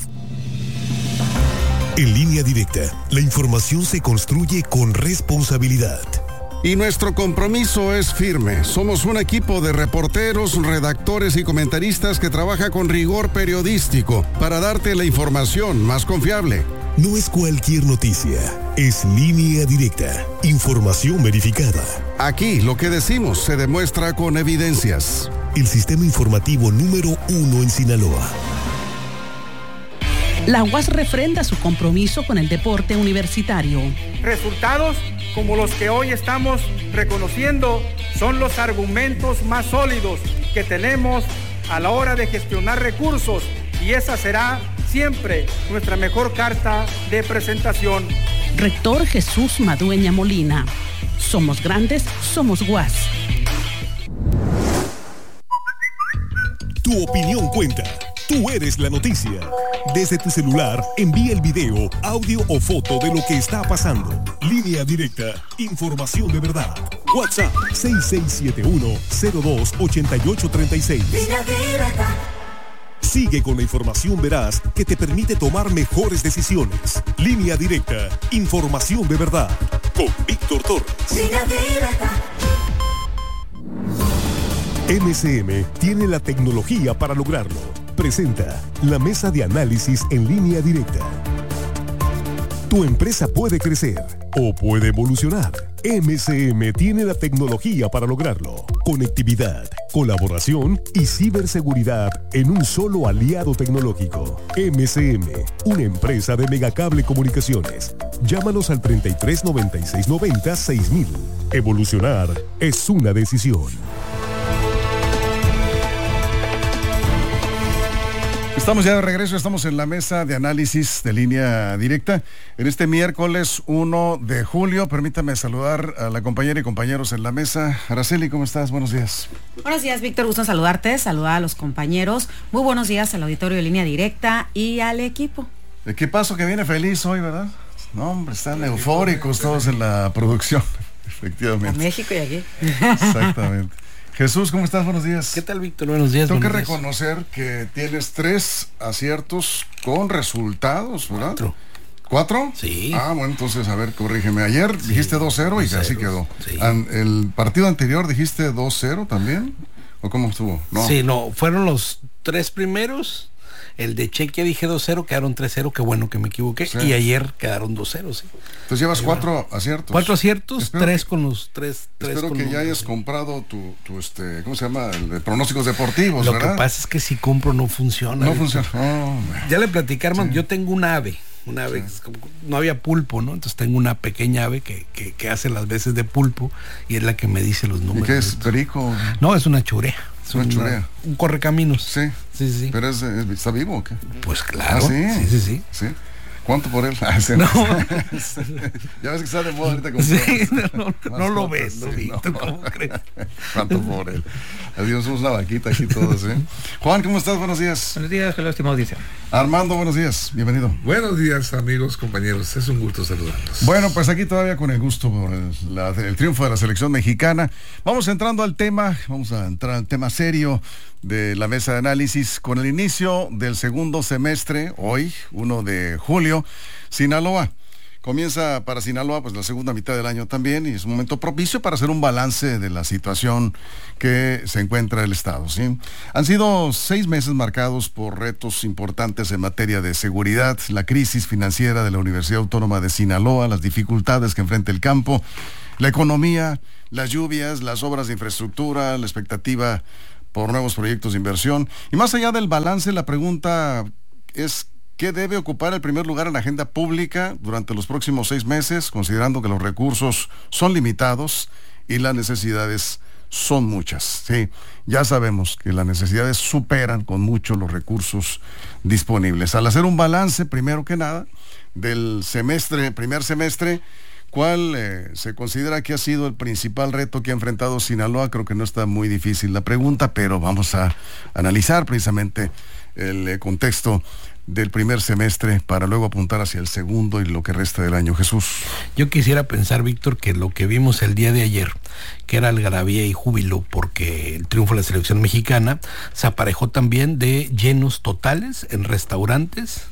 En Línea Directa, la información se construye con responsabilidad. Y nuestro compromiso es firme. Somos un equipo de reporteros, redactores y comentaristas que trabaja con rigor periodístico para darte la información más confiable. No es cualquier noticia, es Línea Directa, información verificada. Aquí lo que decimos se demuestra con evidencias. El sistema informativo número uno en Sinaloa. La U A S refrenda su compromiso con el deporte universitario. Resultados como los que hoy estamos reconociendo son los argumentos más sólidos que tenemos a la hora de gestionar recursos, y esa será siempre nuestra mejor carta de presentación. Rector Jesús Madueña Molina. Somos grandes, somos U A S. Tu opinión cuenta. Tú eres la noticia. Desde tu celular, envía el video, audio o foto de lo que está pasando. Línea Directa. Información de verdad. WhatsApp seis seis siete uno, cero dos ocho ocho tres seis. Línea Directa. Sigue con la información veraz que te permite tomar mejores decisiones. Línea Directa. Información de verdad. Con Víctor Torres. Línea Directa. M C M tiene la tecnología para lograrlo. Presenta la mesa de análisis en línea directa. Tu empresa puede crecer o puede evolucionar. M C M tiene la tecnología para lograrlo. Conectividad, colaboración y ciberseguridad en un solo aliado tecnológico. M C M, una empresa de Megacable Comunicaciones. Llámanos al treinta y tres noventa y seis noventa seis mil. Evolucionar es una decisión. Estamos ya de regreso, estamos en la mesa de análisis de línea directa. En este miércoles uno de julio, permítame saludar a la compañera y compañeros en la mesa. Araceli, ¿cómo estás? Buenos días. Buenos días, Víctor, gusto en saludarte, saludar a los compañeros. Muy buenos días al auditorio de línea directa y al equipo. Equipazo que viene feliz hoy, ¿verdad? No, hombre, están eufóricos todos en la producción, efectivamente. A México y aquí. Exactamente. Jesús, ¿cómo estás? Buenos días. ¿Qué tal, Víctor? Buenos días. Tengo que buenos días. reconocer que tienes tres aciertos con resultados, ¿verdad? Cuatro. ¿Cuatro? Sí. Ah, bueno, entonces, a ver, corrígeme. Ayer sí, dijiste dos cero y así quedó. Sí. ¿El partido anterior dijiste dos cero también? ¿O cómo estuvo? No. Sí, no, fueron los tres primeros. El de Chequia dije dos cero, quedaron tres cero, qué bueno que me equivoqué. Sí. Y ayer quedaron dos cero, sí. Entonces llevas Ahí cuatro va. aciertos. Cuatro aciertos, espero tres que, con los tres. tres espero con que los, ya hayas sí. comprado tu, tu, este, ¿cómo se llama? El de pronósticos deportivos, Lo ¿verdad? que pasa es que si compro no funciona. No funciona. Oh, ya le platicé, hermano, sí. yo tengo un ave. Un ave, sí. como, no había pulpo, ¿no? Entonces tengo una pequeña ave que, que, que hace las veces de pulpo y es la que me dice los números. ¿Y qué es? ¿Perico? No, es una churea. Es una, una churea. Un correcaminos. Sí. Sí, sí. ¿Pero es, es, está vivo o qué? Pues claro. ¿Ah, sí? Sí, sí, sí. ¿Sí? ¿Cuánto por él? Ah, sí, no. Ya ves que está de moda ahorita con sí, no, no, no lo ves, ¿no? Sí, no. ¿Cómo crees? ¿Cuánto por él? Adiós, somos una vaquita aquí todos, ¿eh? Juan, ¿cómo estás? Buenos días. Buenos días, hello, estimado audiencia. Armando, buenos días, bienvenido. Buenos días, amigos, compañeros, es un gusto saludarlos. Bueno, pues aquí todavía con el gusto por el, la, el triunfo de la selección mexicana. Vamos entrando al tema, vamos a entrar al tema serio de la mesa de análisis con el inicio del segundo semestre, hoy, uno de julio, Sinaloa. Comienza para Sinaloa pues la segunda mitad del año también y es un momento propicio para hacer un balance de la situación que se encuentra el estado, ¿sí? Han sido seis meses marcados por retos importantes en materia de seguridad, la crisis financiera de la Universidad Autónoma de Sinaloa, las dificultades que enfrenta el campo, la economía, las lluvias, las obras de infraestructura, la expectativa por nuevos proyectos de inversión. Y más allá del balance, la pregunta es ¿qué debe ocupar el primer lugar en la agenda pública durante los próximos seis meses, considerando que los recursos son limitados y las necesidades son muchas? Sí, ya sabemos que las necesidades superan con mucho los recursos disponibles. Al hacer un balance, primero que nada, del semestre, primer semestre, ¿cuál eh, se considera que ha sido el principal reto que ha enfrentado Sinaloa? Creo que no está muy difícil la pregunta, pero vamos a analizar precisamente el eh, contexto del primer semestre para luego apuntar hacia el segundo y lo que resta del año. Jesús. Yo quisiera pensar, Víctor, que lo que vimos el día de ayer, que era algarabía y júbilo porque el triunfo de la selección mexicana, se aparejó también de llenos totales en restaurantes,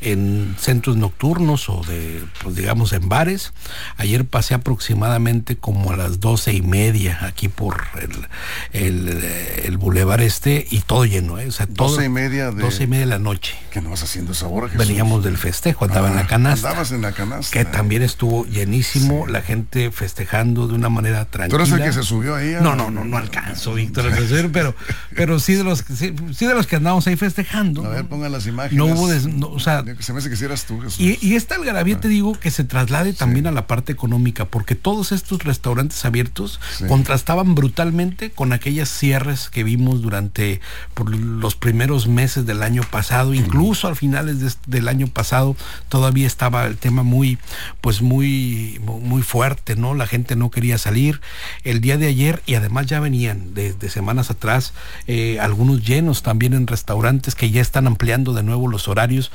en centros nocturnos o de, pues digamos, en bares. Ayer pasé aproximadamente como a las doce y media aquí por el, el, el bulevar este y todo lleno, ¿eh? O sea, todo, doce y media de... doce y media de la noche. ¿Qué no vas haciendo esa hora, Jesús? Veníamos del festejo, andaba ah, en la canasta. Andabas en la canasta. Que también estuvo llenísimo, sí. La gente festejando de una manera tranquila. ¿Tú eres el que se subió ahí? A... No, no, no, no alcanzo, Víctor, a hacer, pero, pero sí de los que sí, sí de los que andamos ahí festejando. A ver, pongan las imágenes. No hubo, des, no, o sea, se me hace que si eras tú, Jesús. Y, y esta algarabía, ah. te digo, que se traslade también sí. a la parte económica, porque todos estos restaurantes abiertos sí. contrastaban brutalmente con aquellas cierres que vimos durante por los primeros meses del año pasado, incluso mm. a finales de, del año pasado todavía estaba el tema muy, pues muy, muy fuerte, ¿no? La gente no quería salir. El día de ayer, y además ya venían desde de semanas atrás, eh, algunos llenos también en restaurantes que ya están ampliando de nuevo los horarios, ya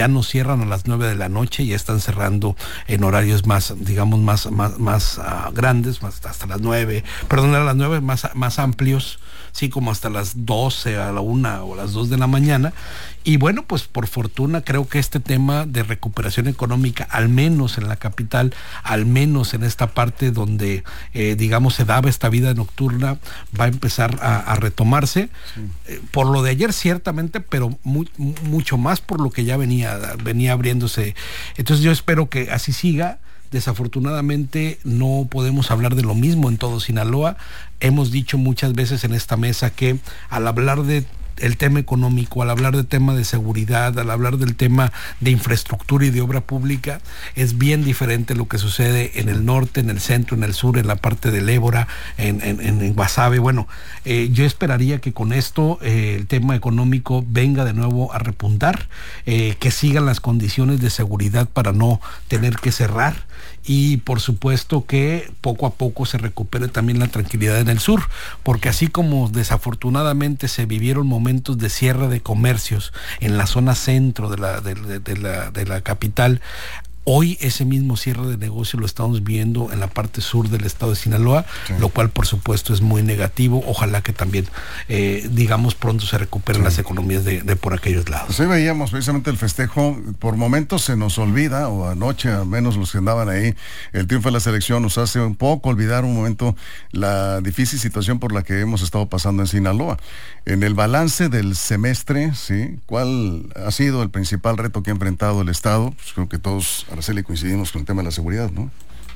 ya no cierran a las nueve de la noche, ya están cerrando en horarios más, digamos, más, más, más uh, grandes, más hasta las nueve, perdón, a las nueve más, más amplios, sí, como hasta las doce, a la una o a las dos de la mañana. Y bueno, pues por fortuna creo que este tema de recuperación económica, al menos en la capital, al menos en esta parte donde, eh, digamos, se daba esta vida nocturna, va a empezar a, a retomarse. Sí. Eh, por lo de ayer ciertamente, pero muy, mucho más por lo que ya venía, venía abriéndose. Entonces yo espero que así siga. Desafortunadamente no podemos hablar de lo mismo en todo Sinaloa. Hemos dicho muchas veces en esta mesa que al hablar de el tema económico, al hablar del tema de seguridad, al hablar del tema de infraestructura y de obra pública, es bien diferente lo que sucede en el norte, en el centro, en el sur, en la parte del Ébora, en, en, en Guasave. Bueno, eh, yo esperaría que con esto eh, el tema económico venga de nuevo a repuntar, eh, que sigan las condiciones de seguridad para no tener que cerrar. Y por supuesto que poco a poco se recupere también la tranquilidad en el sur, porque así como desafortunadamente se vivieron momentos de cierre de comercios en la zona centro de la, de, de, de la, de la capital, hoy ese mismo cierre de negocio lo estamos viendo en la parte sur del estado de Sinaloa, sí. Lo cual por supuesto es muy negativo. Ojalá que también, eh, digamos, pronto se recuperen sí. las economías de, de por aquellos lados. Pues ahí veíamos precisamente el festejo, por momentos se nos olvida, o anoche al menos los que andaban ahí, el triunfo de la selección nos hace un poco olvidar un momento la difícil situación por la que hemos estado pasando en Sinaloa. En el balance del semestre, ¿sí? ¿Cuál ha sido el principal reto que ha enfrentado el estado? Pues creo que todos, Araceli, coincidimos con el tema de la seguridad, ¿no?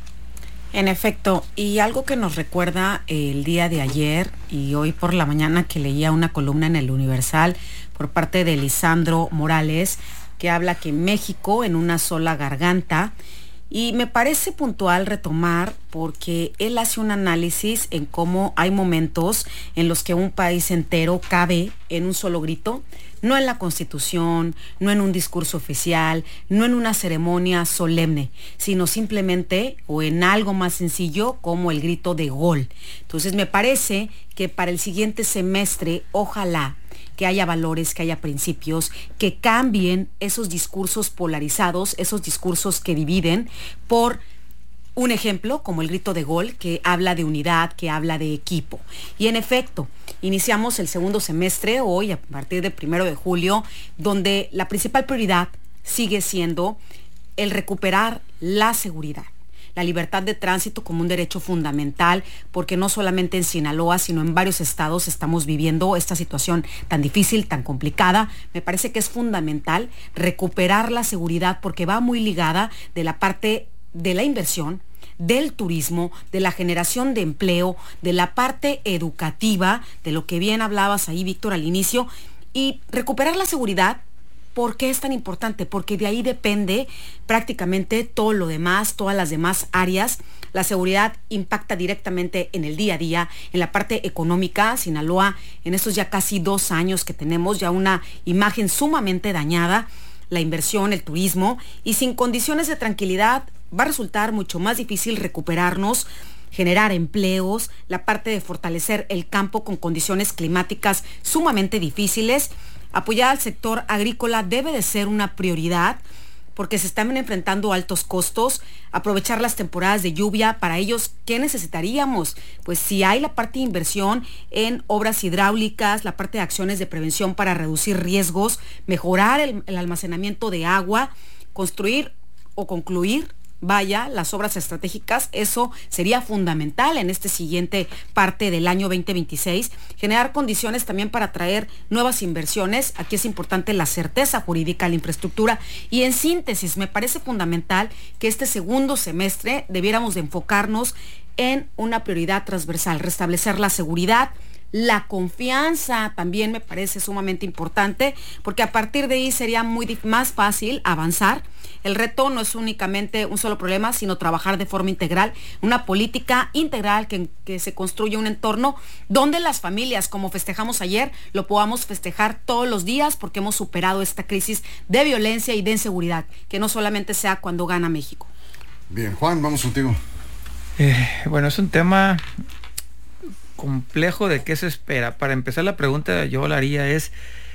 En efecto, y algo que nos recuerda el día de ayer y hoy por la mañana que leía una columna en el Universal por parte de Lisandro Morales, que habla que México en una sola garganta, y me parece puntual retomar porque él hace un análisis en cómo hay momentos en los que un país entero cabe en un solo grito, no en la Constitución, no en un discurso oficial, no en una ceremonia solemne, sino simplemente o en algo más sencillo como el grito de gol. Entonces me parece que para el siguiente semestre, ojalá que haya valores, que haya principios, que cambien esos discursos polarizados, esos discursos que dividen por un ejemplo como el grito de gol, que habla de unidad, que habla de equipo. Y en efecto, iniciamos el segundo semestre hoy a partir del primero de julio, donde la principal prioridad sigue siendo el recuperar la seguridad. La libertad de tránsito como un derecho fundamental, porque no solamente en Sinaloa, sino en varios estados estamos viviendo esta situación tan difícil, tan complicada. Me parece que es fundamental recuperar la seguridad porque va muy ligada de la parte de la inversión, del turismo, de la generación de empleo, de la parte educativa, de lo que bien hablabas ahí, Víctor, al inicio, y recuperar la seguridad. ¿Por qué es tan importante? Porque de ahí depende prácticamente todo lo demás, todas las demás áreas. La seguridad impacta directamente en el día a día, en la parte económica. Sinaloa, en estos ya casi dos años que tenemos, ya una imagen sumamente dañada, la inversión, el turismo, y sin condiciones de tranquilidad va a resultar mucho más difícil recuperarnos, generar empleos, la parte de fortalecer el campo con condiciones climáticas sumamente difíciles. Apoyar al sector agrícola debe de ser una prioridad porque se están enfrentando altos costos. Aprovechar las temporadas de lluvia, para ellos, ¿qué necesitaríamos? Pues si hay la parte de inversión en obras hidráulicas, la parte de acciones de prevención para reducir riesgos, mejorar el, el almacenamiento de agua, construir o concluir vaya, las obras estratégicas, eso sería fundamental en este siguiente parte del año veinte veintiséis, generar condiciones también para atraer nuevas inversiones. Aquí es importante la certeza jurídica, la infraestructura, y en síntesis me parece fundamental que este segundo semestre debiéramos de enfocarnos en una prioridad transversal, restablecer la seguridad. La confianza también me parece sumamente importante, porque a partir de ahí sería muy más fácil avanzar. El reto no es únicamente un solo problema, sino trabajar de forma integral, una política integral que, que se construya un entorno donde las familias, como festejamos ayer, lo podamos festejar todos los días, porque hemos superado esta crisis de violencia y de inseguridad, que no solamente sea cuando gana México. Bien, Juan, vamos contigo. Eh, bueno, es un tema complejo de qué se espera. Para empezar, la pregunta yo la haría es,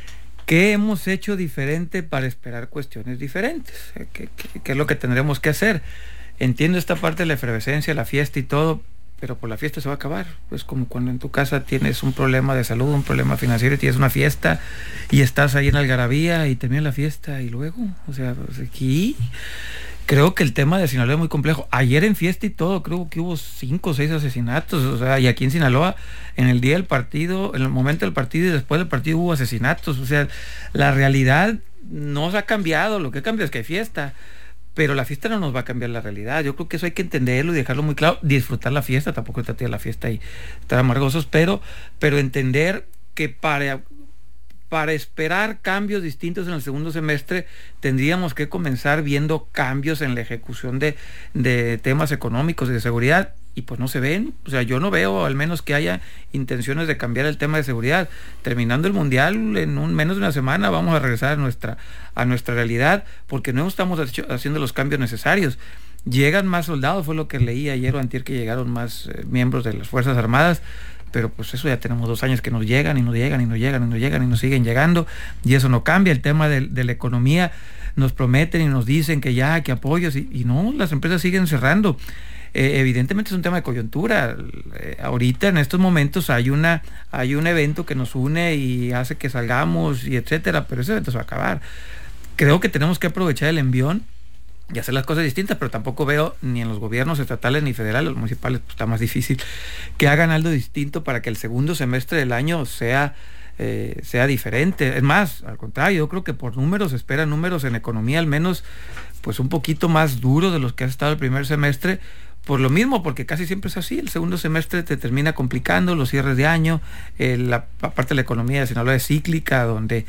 ¿qué hemos hecho diferente para esperar cuestiones diferentes? ¿Qué, qué, qué es lo que tendremos que hacer? Entiendo esta parte de la efervescencia, la fiesta y todo, pero por la fiesta se va a acabar. Es como cuando en tu casa tienes un problema de salud, un problema financiero y tienes una fiesta y estás ahí en algarabía y termina la fiesta y luego, o sea, aquí creo que el tema de Sinaloa es muy complejo. Ayer en fiesta y todo, creo que hubo cinco o seis asesinatos, o sea, y aquí en Sinaloa, en el día del partido, en el momento del partido y después del partido hubo asesinatos. O sea, la realidad no se ha cambiado, lo que cambia es que hay fiesta. Pero la fiesta no nos va a cambiar la realidad. Yo creo que eso hay que entenderlo y dejarlo muy claro. Disfrutar la fiesta, tampoco tratar de la fiesta y estar amargosos, pero, pero entender que para, para esperar cambios distintos en el segundo semestre, tendríamos que comenzar viendo cambios en la ejecución de, de temas económicos y de seguridad. Y pues no se ven, o sea, yo no veo al menos que haya intenciones de cambiar el tema de seguridad. Terminando el mundial, en un menos de una semana vamos a regresar a nuestra, a nuestra realidad, porque no estamos hecho, haciendo los cambios necesarios. Llegan más soldados, fue lo que leí ayer o antier, que llegaron más eh, miembros de las Fuerzas Armadas, pero pues eso ya tenemos dos años que nos llegan y nos llegan y nos llegan y nos llegan y nos siguen llegando, y eso no cambia. El tema de, de la economía, nos prometen y nos dicen que ya, que apoyos, y, y no, las empresas siguen cerrando. Eh, evidentemente es un tema de coyuntura. Eh, ahorita en estos momentos hay una hay un evento que nos une y hace que salgamos y etcétera, pero ese evento se va a acabar. Creo que tenemos que aprovechar el envión y hacer las cosas distintas, pero tampoco veo ni en los gobiernos estatales ni federales, los municipales, pues está más difícil, que hagan algo distinto para que el segundo semestre del año sea eh, sea diferente. Es más, al contrario, yo creo que por números, se esperan números en economía al menos pues un poquito más duros de los que ha estado el primer semestre. Por lo mismo, porque casi siempre es así, el segundo semestre te termina complicando, los cierres de año, eh, la parte de la economía de Sinaloa es cíclica, donde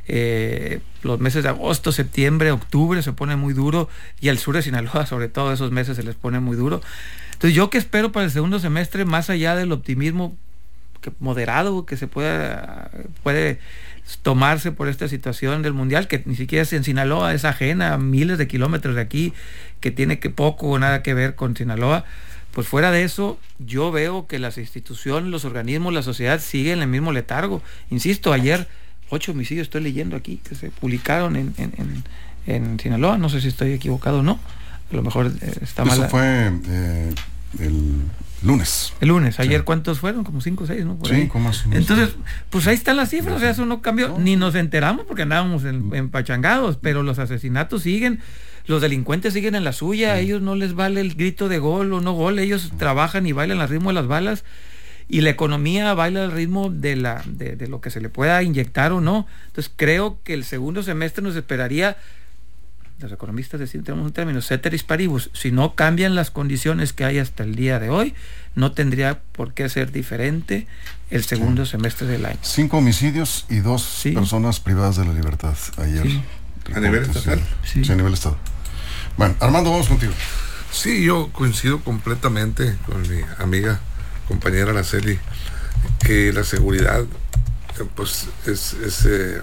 eh, los meses de agosto, septiembre, octubre se pone muy duro, y al sur de Sinaloa, sobre todo esos meses, se les pone muy duro. Entonces, ¿yo qué espero para el segundo semestre, más allá del optimismo que, moderado que se pueda, puede tomarse por esta situación del mundial, que ni siquiera es en Sinaloa, es ajena a miles de kilómetros de aquí, que tiene que poco o nada que ver con Sinaloa? Pues fuera de eso, yo veo que las instituciones, los organismos, la sociedad siguen en el mismo letargo. Insisto, ayer ocho homicidios estoy leyendo aquí que se publicaron en, en, en, en Sinaloa, no sé si estoy equivocado o no, a lo mejor eh, está mal. Eso fue eh, el lunes. El lunes, ayer sí. ¿Cuántos fueron? Como cinco o seis, ¿no? Por sí, ahí. como así. Entonces, pues ahí están las cifras, o sea, eso no cambió, no. Ni nos enteramos porque andábamos en, empachangados, pero los asesinatos siguen, los delincuentes siguen en la suya, sí. A ellos no les vale el grito de gol o no gol, ellos sí. Trabajan y bailan al ritmo de las balas, y la economía baila al ritmo de, la, de, de lo que se le pueda inyectar o no. Entonces creo que el segundo semestre nos esperaría, los economistas decían, tenemos un término, ceteris paribus, si no cambian las condiciones que hay hasta el día de hoy, no tendría por qué ser diferente el segundo sí. semestre del año. Cinco homicidios y dos sí. personas privadas de la libertad ayer. Sí. ¿A nivel estatal? Sí. sí, a nivel estado. Bueno, Armando, vamos contigo. Sí, yo coincido completamente con mi amiga, compañera Araceli, que la seguridad pues es... es eh,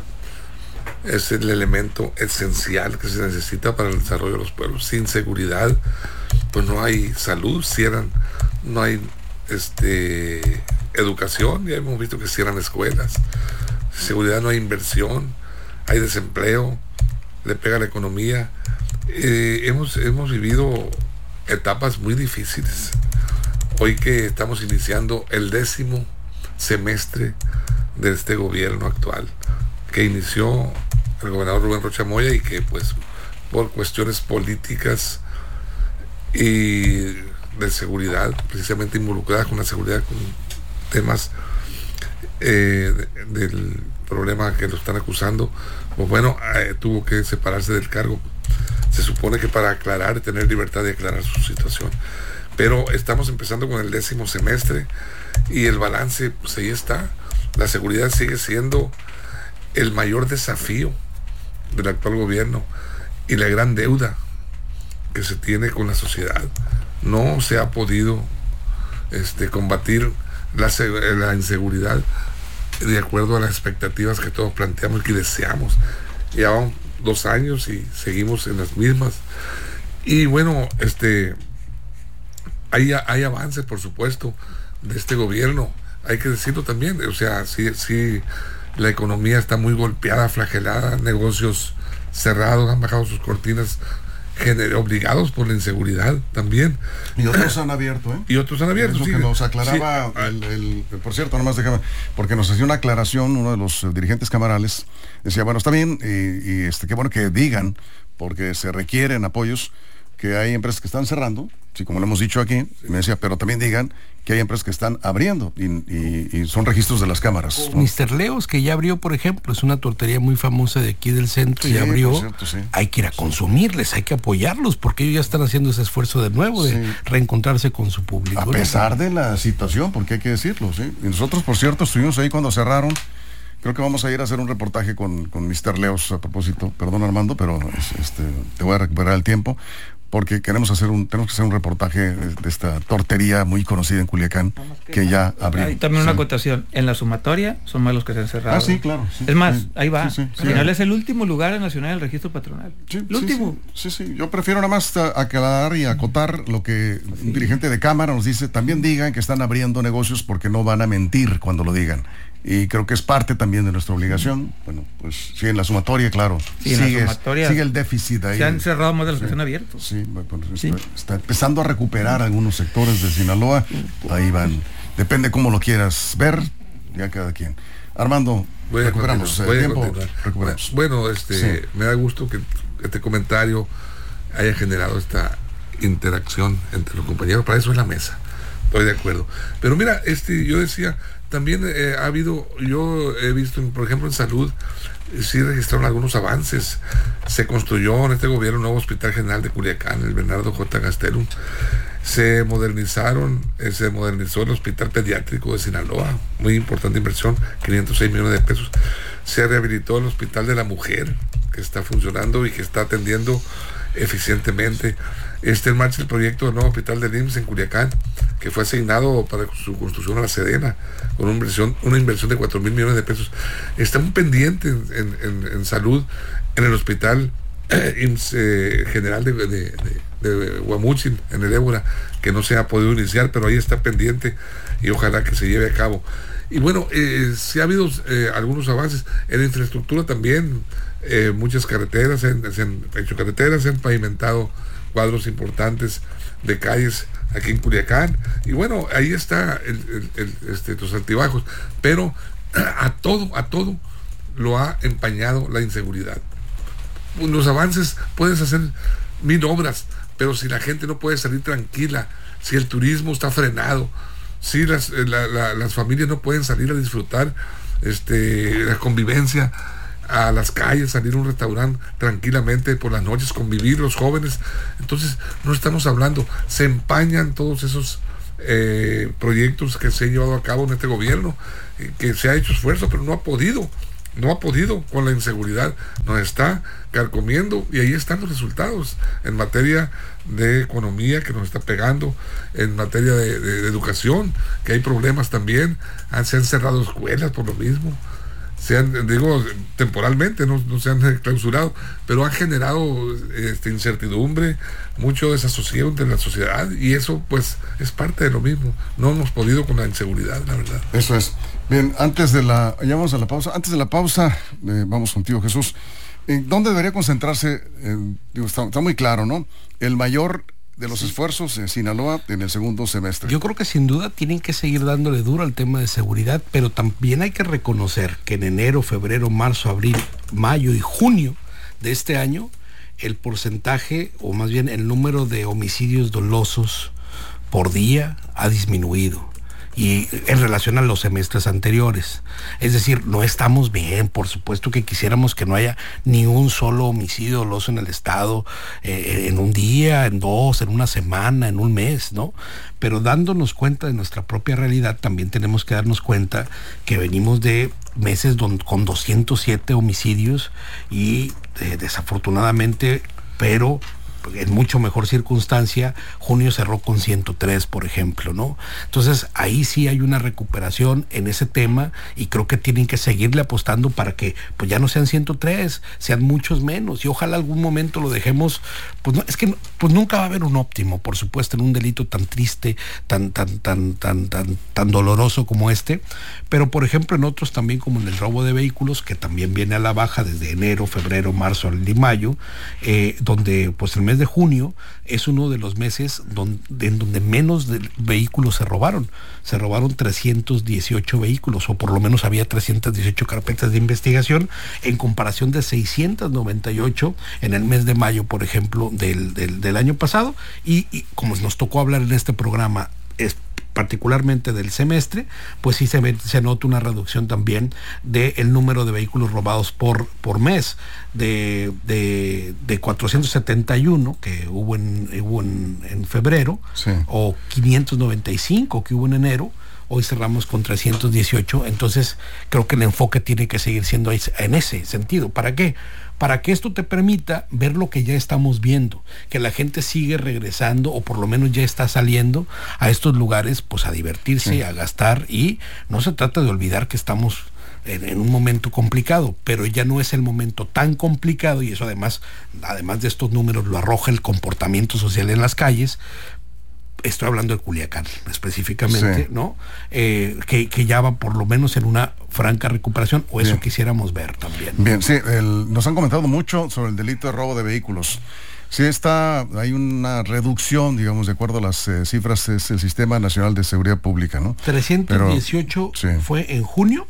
es el elemento esencial que se necesita para el desarrollo de los pueblos. Sin seguridad, pues no hay salud, cierran, no hay este educación, ya hemos visto que cierran escuelas. Sin seguridad no hay inversión, hay desempleo, le pega a la economía. Eh, hemos, hemos vivido etapas muy difíciles. Hoy que estamos iniciando el décimo semestre de este gobierno actual, que inició el gobernador Rubén Rocha Moya y que pues por cuestiones políticas y de seguridad, precisamente involucradas con la seguridad, con temas eh, de, del problema que lo están acusando, pues bueno, eh, tuvo que separarse del cargo. Se supone que para aclarar, tener libertad de aclarar su situación. Pero estamos empezando con el décimo semestre y el balance, pues ahí está. La seguridad sigue siendo el mayor desafío del actual gobierno y la gran deuda que se tiene con la sociedad. No se ha podido este, combatir la, la inseguridad de acuerdo a las expectativas que todos planteamos y que deseamos. Llevamos dos años y seguimos en las mismas. Y bueno, este hay, hay avances, por supuesto, de este gobierno. Hay que decirlo también, o sea, sí, sí la economía está muy golpeada, flagelada, negocios cerrados, han bajado sus cortinas, gener- obligados por la inseguridad también. Y otros han abierto, ¿eh? Y otros han abierto, Eso sí. que nos aclaraba, Sí. el, el- por cierto, nomás déjame, porque nos hacía una aclaración uno de los eh, dirigentes camarales, decía, bueno, está bien, y, y este, qué bueno que digan, porque se requieren apoyos, que hay empresas que están cerrando, sí, como lo hemos dicho aquí, y me decía, pero también digan que hay empresas que están abriendo, y, y- y son registros de las cámaras, ¿no? mister Leos, que ya abrió, por ejemplo, es una tortería muy famosa de aquí del centro, Sí, y abrió. por cierto, sí. Hay que ir a consumirles, hay que apoyarlos, porque ellos ya están haciendo ese esfuerzo de nuevo, de Sí. reencontrarse con su público. A pesar de la situación, porque hay que decirlo, ¿sí? Y nosotros, por cierto, estuvimos ahí cuando cerraron. Creo que vamos a ir a hacer un reportaje con, con mister Leos a propósito. Perdón, Armando, pero es- este, te voy a recuperar el tiempo, porque queremos hacer un, tenemos que hacer un reportaje de, de esta tortería muy conocida en Culiacán, que ya abrió. Hay también una Sí. acotación. En la sumatoria son más los que se han cerrado. Ah, sí, claro, sí. es más, Sí, ahí va. sí, sí, Al sí. final es el último lugar nacional del registro patronal. Sí, el sí, último. Sí, sí, sí. Yo prefiero nada más a- aclarar y acotar lo que un dirigente de Cámara nos dice. También digan que están abriendo negocios porque no van a mentir cuando lo digan. Y creo que es parte también de nuestra obligación. Bueno, pues sí, en la sumatoria, claro. Sí, en la sigue, sumatoria sigue el déficit ahí. Se han cerrado más de los Sí. que se han abierto. Sí, bueno, pues Sí. Está, está empezando a recuperar algunos sectores de Sinaloa. Ahí van. Depende cómo lo quieras ver, ya cada quien. Armando, Voy a recuperamos continuar, el voy a tiempo. continuar. Recuperamos. Bueno, este, Sí. me da gusto que este comentario haya generado esta interacción entre los compañeros. Para eso es la mesa. Estoy de acuerdo. Pero mira, este, yo decía, también eh, ha habido, yo he visto, por ejemplo, en salud, eh, sí registraron algunos avances. Se construyó en este gobierno un nuevo Hospital General de Culiacán, el Bernardo J. Gastelum. Se modernizaron, eh, se modernizó el Hospital Pediátrico de Sinaloa, muy importante inversión, quinientos seis millones de pesos. Se rehabilitó el Hospital de la Mujer, que está funcionando y que está atendiendo eficientemente. Está en marcha el proyecto del nuevo hospital del I M S S en Culiacán, que fue asignado para su construcción a la Sedena, con una inversión, una inversión de cuatro mil millones de pesos. Está un pendiente en, en, en, en salud en el hospital eh, I M S S eh, General de, de, de, de Guamuchil, en el Ébora, que no se ha podido iniciar, pero ahí está pendiente y ojalá que se lleve a cabo. Y bueno, eh, sí ha habido eh, algunos avances en la infraestructura también. Eh, muchas carreteras, se han, se han hecho carreteras, se han pavimentado cuadros importantes de calles aquí en Culiacán, y bueno, ahí está el, el, el, este, los altibajos, pero a todo, a todo lo ha empañado la inseguridad. Los avances, puedes hacer mil obras, pero si la gente no puede salir tranquila, si el turismo está frenado, si las, la, la, las familias no pueden salir a disfrutar este, la convivencia, a las calles, salir a un restaurante tranquilamente por las noches, convivir los jóvenes, entonces no estamos hablando, se empañan todos esos eh, proyectos que se han llevado a cabo en este gobierno, eh, que se ha hecho esfuerzo, pero no ha podido, no ha podido con la inseguridad, nos está carcomiendo, y ahí están los resultados en materia de economía, que nos está pegando, en materia de, de, de educación, que hay problemas también, han, se han cerrado escuelas por lo mismo, se han, digo, temporalmente, no, no se han clausurado, pero han generado este, incertidumbre, mucho desasosiego entre la sociedad, y eso pues es parte de lo mismo. No hemos podido con la inseguridad, la verdad. Eso es. Bien, antes de la, ya vamos a la pausa, antes de la pausa, eh, vamos contigo, Jesús. ¿En dónde debería concentrarse? Eh, digo, está, está muy claro, ¿no? El mayor de los esfuerzos en Sinaloa en el segundo semestre. Yo creo que sin duda tienen que seguir dándole duro al tema de seguridad, pero también hay que reconocer que en enero, febrero, marzo, abril, mayo y junio de este año, el porcentaje, o más bien el número de homicidios dolosos por día ha disminuido, y en relación a los semestres anteriores. Es decir, no estamos bien, por supuesto que quisiéramos que no haya ni un solo homicidio doloso en el estado, eh, en un día, en dos, en una semana, en un mes, ¿no? Pero dándonos cuenta de nuestra propia realidad, también tenemos que darnos cuenta que venimos de meses don, con doscientos siete homicidios, y eh, desafortunadamente, pero en mucho mejor circunstancia, junio cerró con ciento tres, por ejemplo, ¿no? Entonces, ahí sí hay una recuperación en ese tema y creo que tienen que seguirle apostando para que pues ya no sean ciento tres, sean muchos menos y ojalá algún momento lo dejemos, pues no, es que pues nunca va a haber un óptimo, por supuesto, en un delito tan triste, tan, tan, tan, tan, tan, tan doloroso como este, pero por ejemplo en otros también como en el robo de vehículos, que también viene a la baja desde enero, febrero, marzo y mayo, eh, donde pues el mes de junio es uno de los meses donde, en donde menos de vehículos se robaron. Se robaron trescientos dieciocho vehículos, o por lo menos había trescientas dieciocho carpetas de investigación, en comparación de seiscientas noventa y ocho en el mes de mayo, por ejemplo, del, del, del año pasado. Y, y como nos tocó hablar en este programa, es particularmente del semestre, pues sí se, ve, se nota una reducción también del número de vehículos robados por, por mes, de, de, de cuatrocientos setenta y uno que hubo en, hubo en, en febrero, sí, o quinientos noventa y cinco que hubo en enero. Hoy cerramos con trescientos dieciocho, entonces creo que el enfoque tiene que seguir siendo en ese sentido. ¿Para qué? Para que esto te permita ver lo que ya estamos viendo, que la gente sigue regresando o por lo menos ya está saliendo a estos lugares pues a divertirse, sí, a gastar, y no se trata de olvidar que estamos en, en un momento complicado, pero ya no es el momento tan complicado, y eso además, además de estos números lo arroja el comportamiento social en las calles. Estoy hablando de Culiacán específicamente, sí, ¿no? Eh, que, que ya va por lo menos en una franca recuperación, o eso Bien. quisiéramos ver también. Bien, sí, el, nos han comentado mucho sobre el delito de robo de vehículos. Sí está, hay una reducción, digamos, de acuerdo a las eh, cifras, es el Sistema Nacional de Seguridad Pública, ¿no? trescientos dieciocho Pero, sí. fue en junio,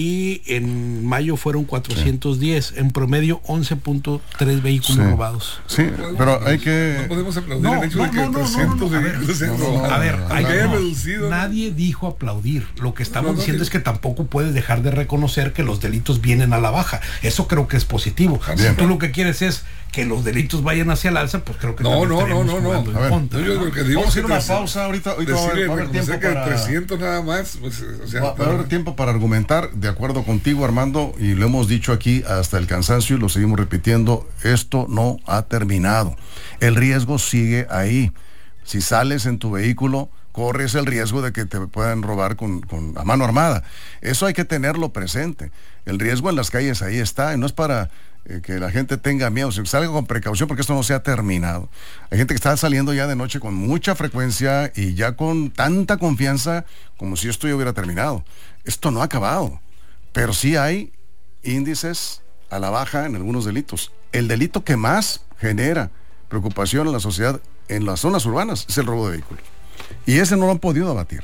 y en mayo fueron cuatrocientos diez, sí, en promedio once punto tres vehículos sí. robados. Sí, pero hay que... No podemos aplaudir no, el hecho no, de que no, no, trescientos no, no, vehículos no, no, no, a ver, hay que no, reducido. Nadie dijo aplaudir. Lo que estamos no, no, diciendo que... es que tampoco puedes dejar de reconocer que los delitos vienen a la baja. Eso creo que es positivo. Bien. Si tú lo que quieres es que los delitos vayan hacia el alza, pues creo que no, no, no, no, no. A ver, contra, yo ¿no? Creo que digo vamos a ir a una pausa ahorita, ahorita decirle, va a haber tiempo que para trescientos nada más, pues, o sea, va, va a haber tiempo para argumentar, de acuerdo contigo, Armando, y lo hemos dicho aquí hasta el cansancio y lo seguimos repitiendo, esto no ha terminado. El riesgo sigue ahí. Si sales en tu vehículo, corres el riesgo de que te puedan robar con, con a mano armada. Eso hay que tenerlo presente. El riesgo en las calles ahí está, y no es para eh, que la gente tenga miedo, sino que salga con precaución, porque esto no se ha terminado. Hay gente que está saliendo ya de noche con mucha frecuencia y ya con tanta confianza como si esto ya hubiera terminado. Esto no ha acabado, pero sí hay índices a la baja en algunos delitos. El delito que más genera preocupación en la sociedad en las zonas urbanas es el robo de vehículos. Y ese no lo han podido abatir.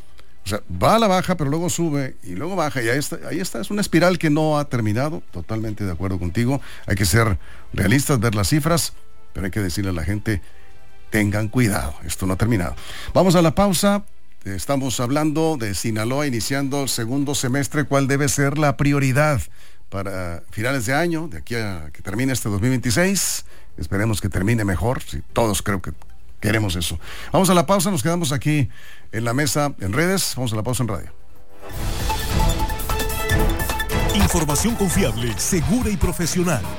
O sea, va a la baja, pero luego sube y luego baja, y ahí está, ahí está. Es una espiral que no ha terminado. Totalmente de acuerdo contigo. Hay que ser realistas, ver las cifras, pero hay que decirle a la gente, tengan cuidado, esto no ha terminado. Vamos a la pausa. Estamos hablando de Sinaloa iniciando el segundo semestre. ¿Cuál debe ser la prioridad para finales de año, de aquí a que termine este dos mil veintiséis? Esperemos que termine mejor, si todos creo que queremos eso. Vamos a la pausa, nos quedamos aquí en la mesa en redes, vamos a la pausa en radio. Información confiable, segura y profesional.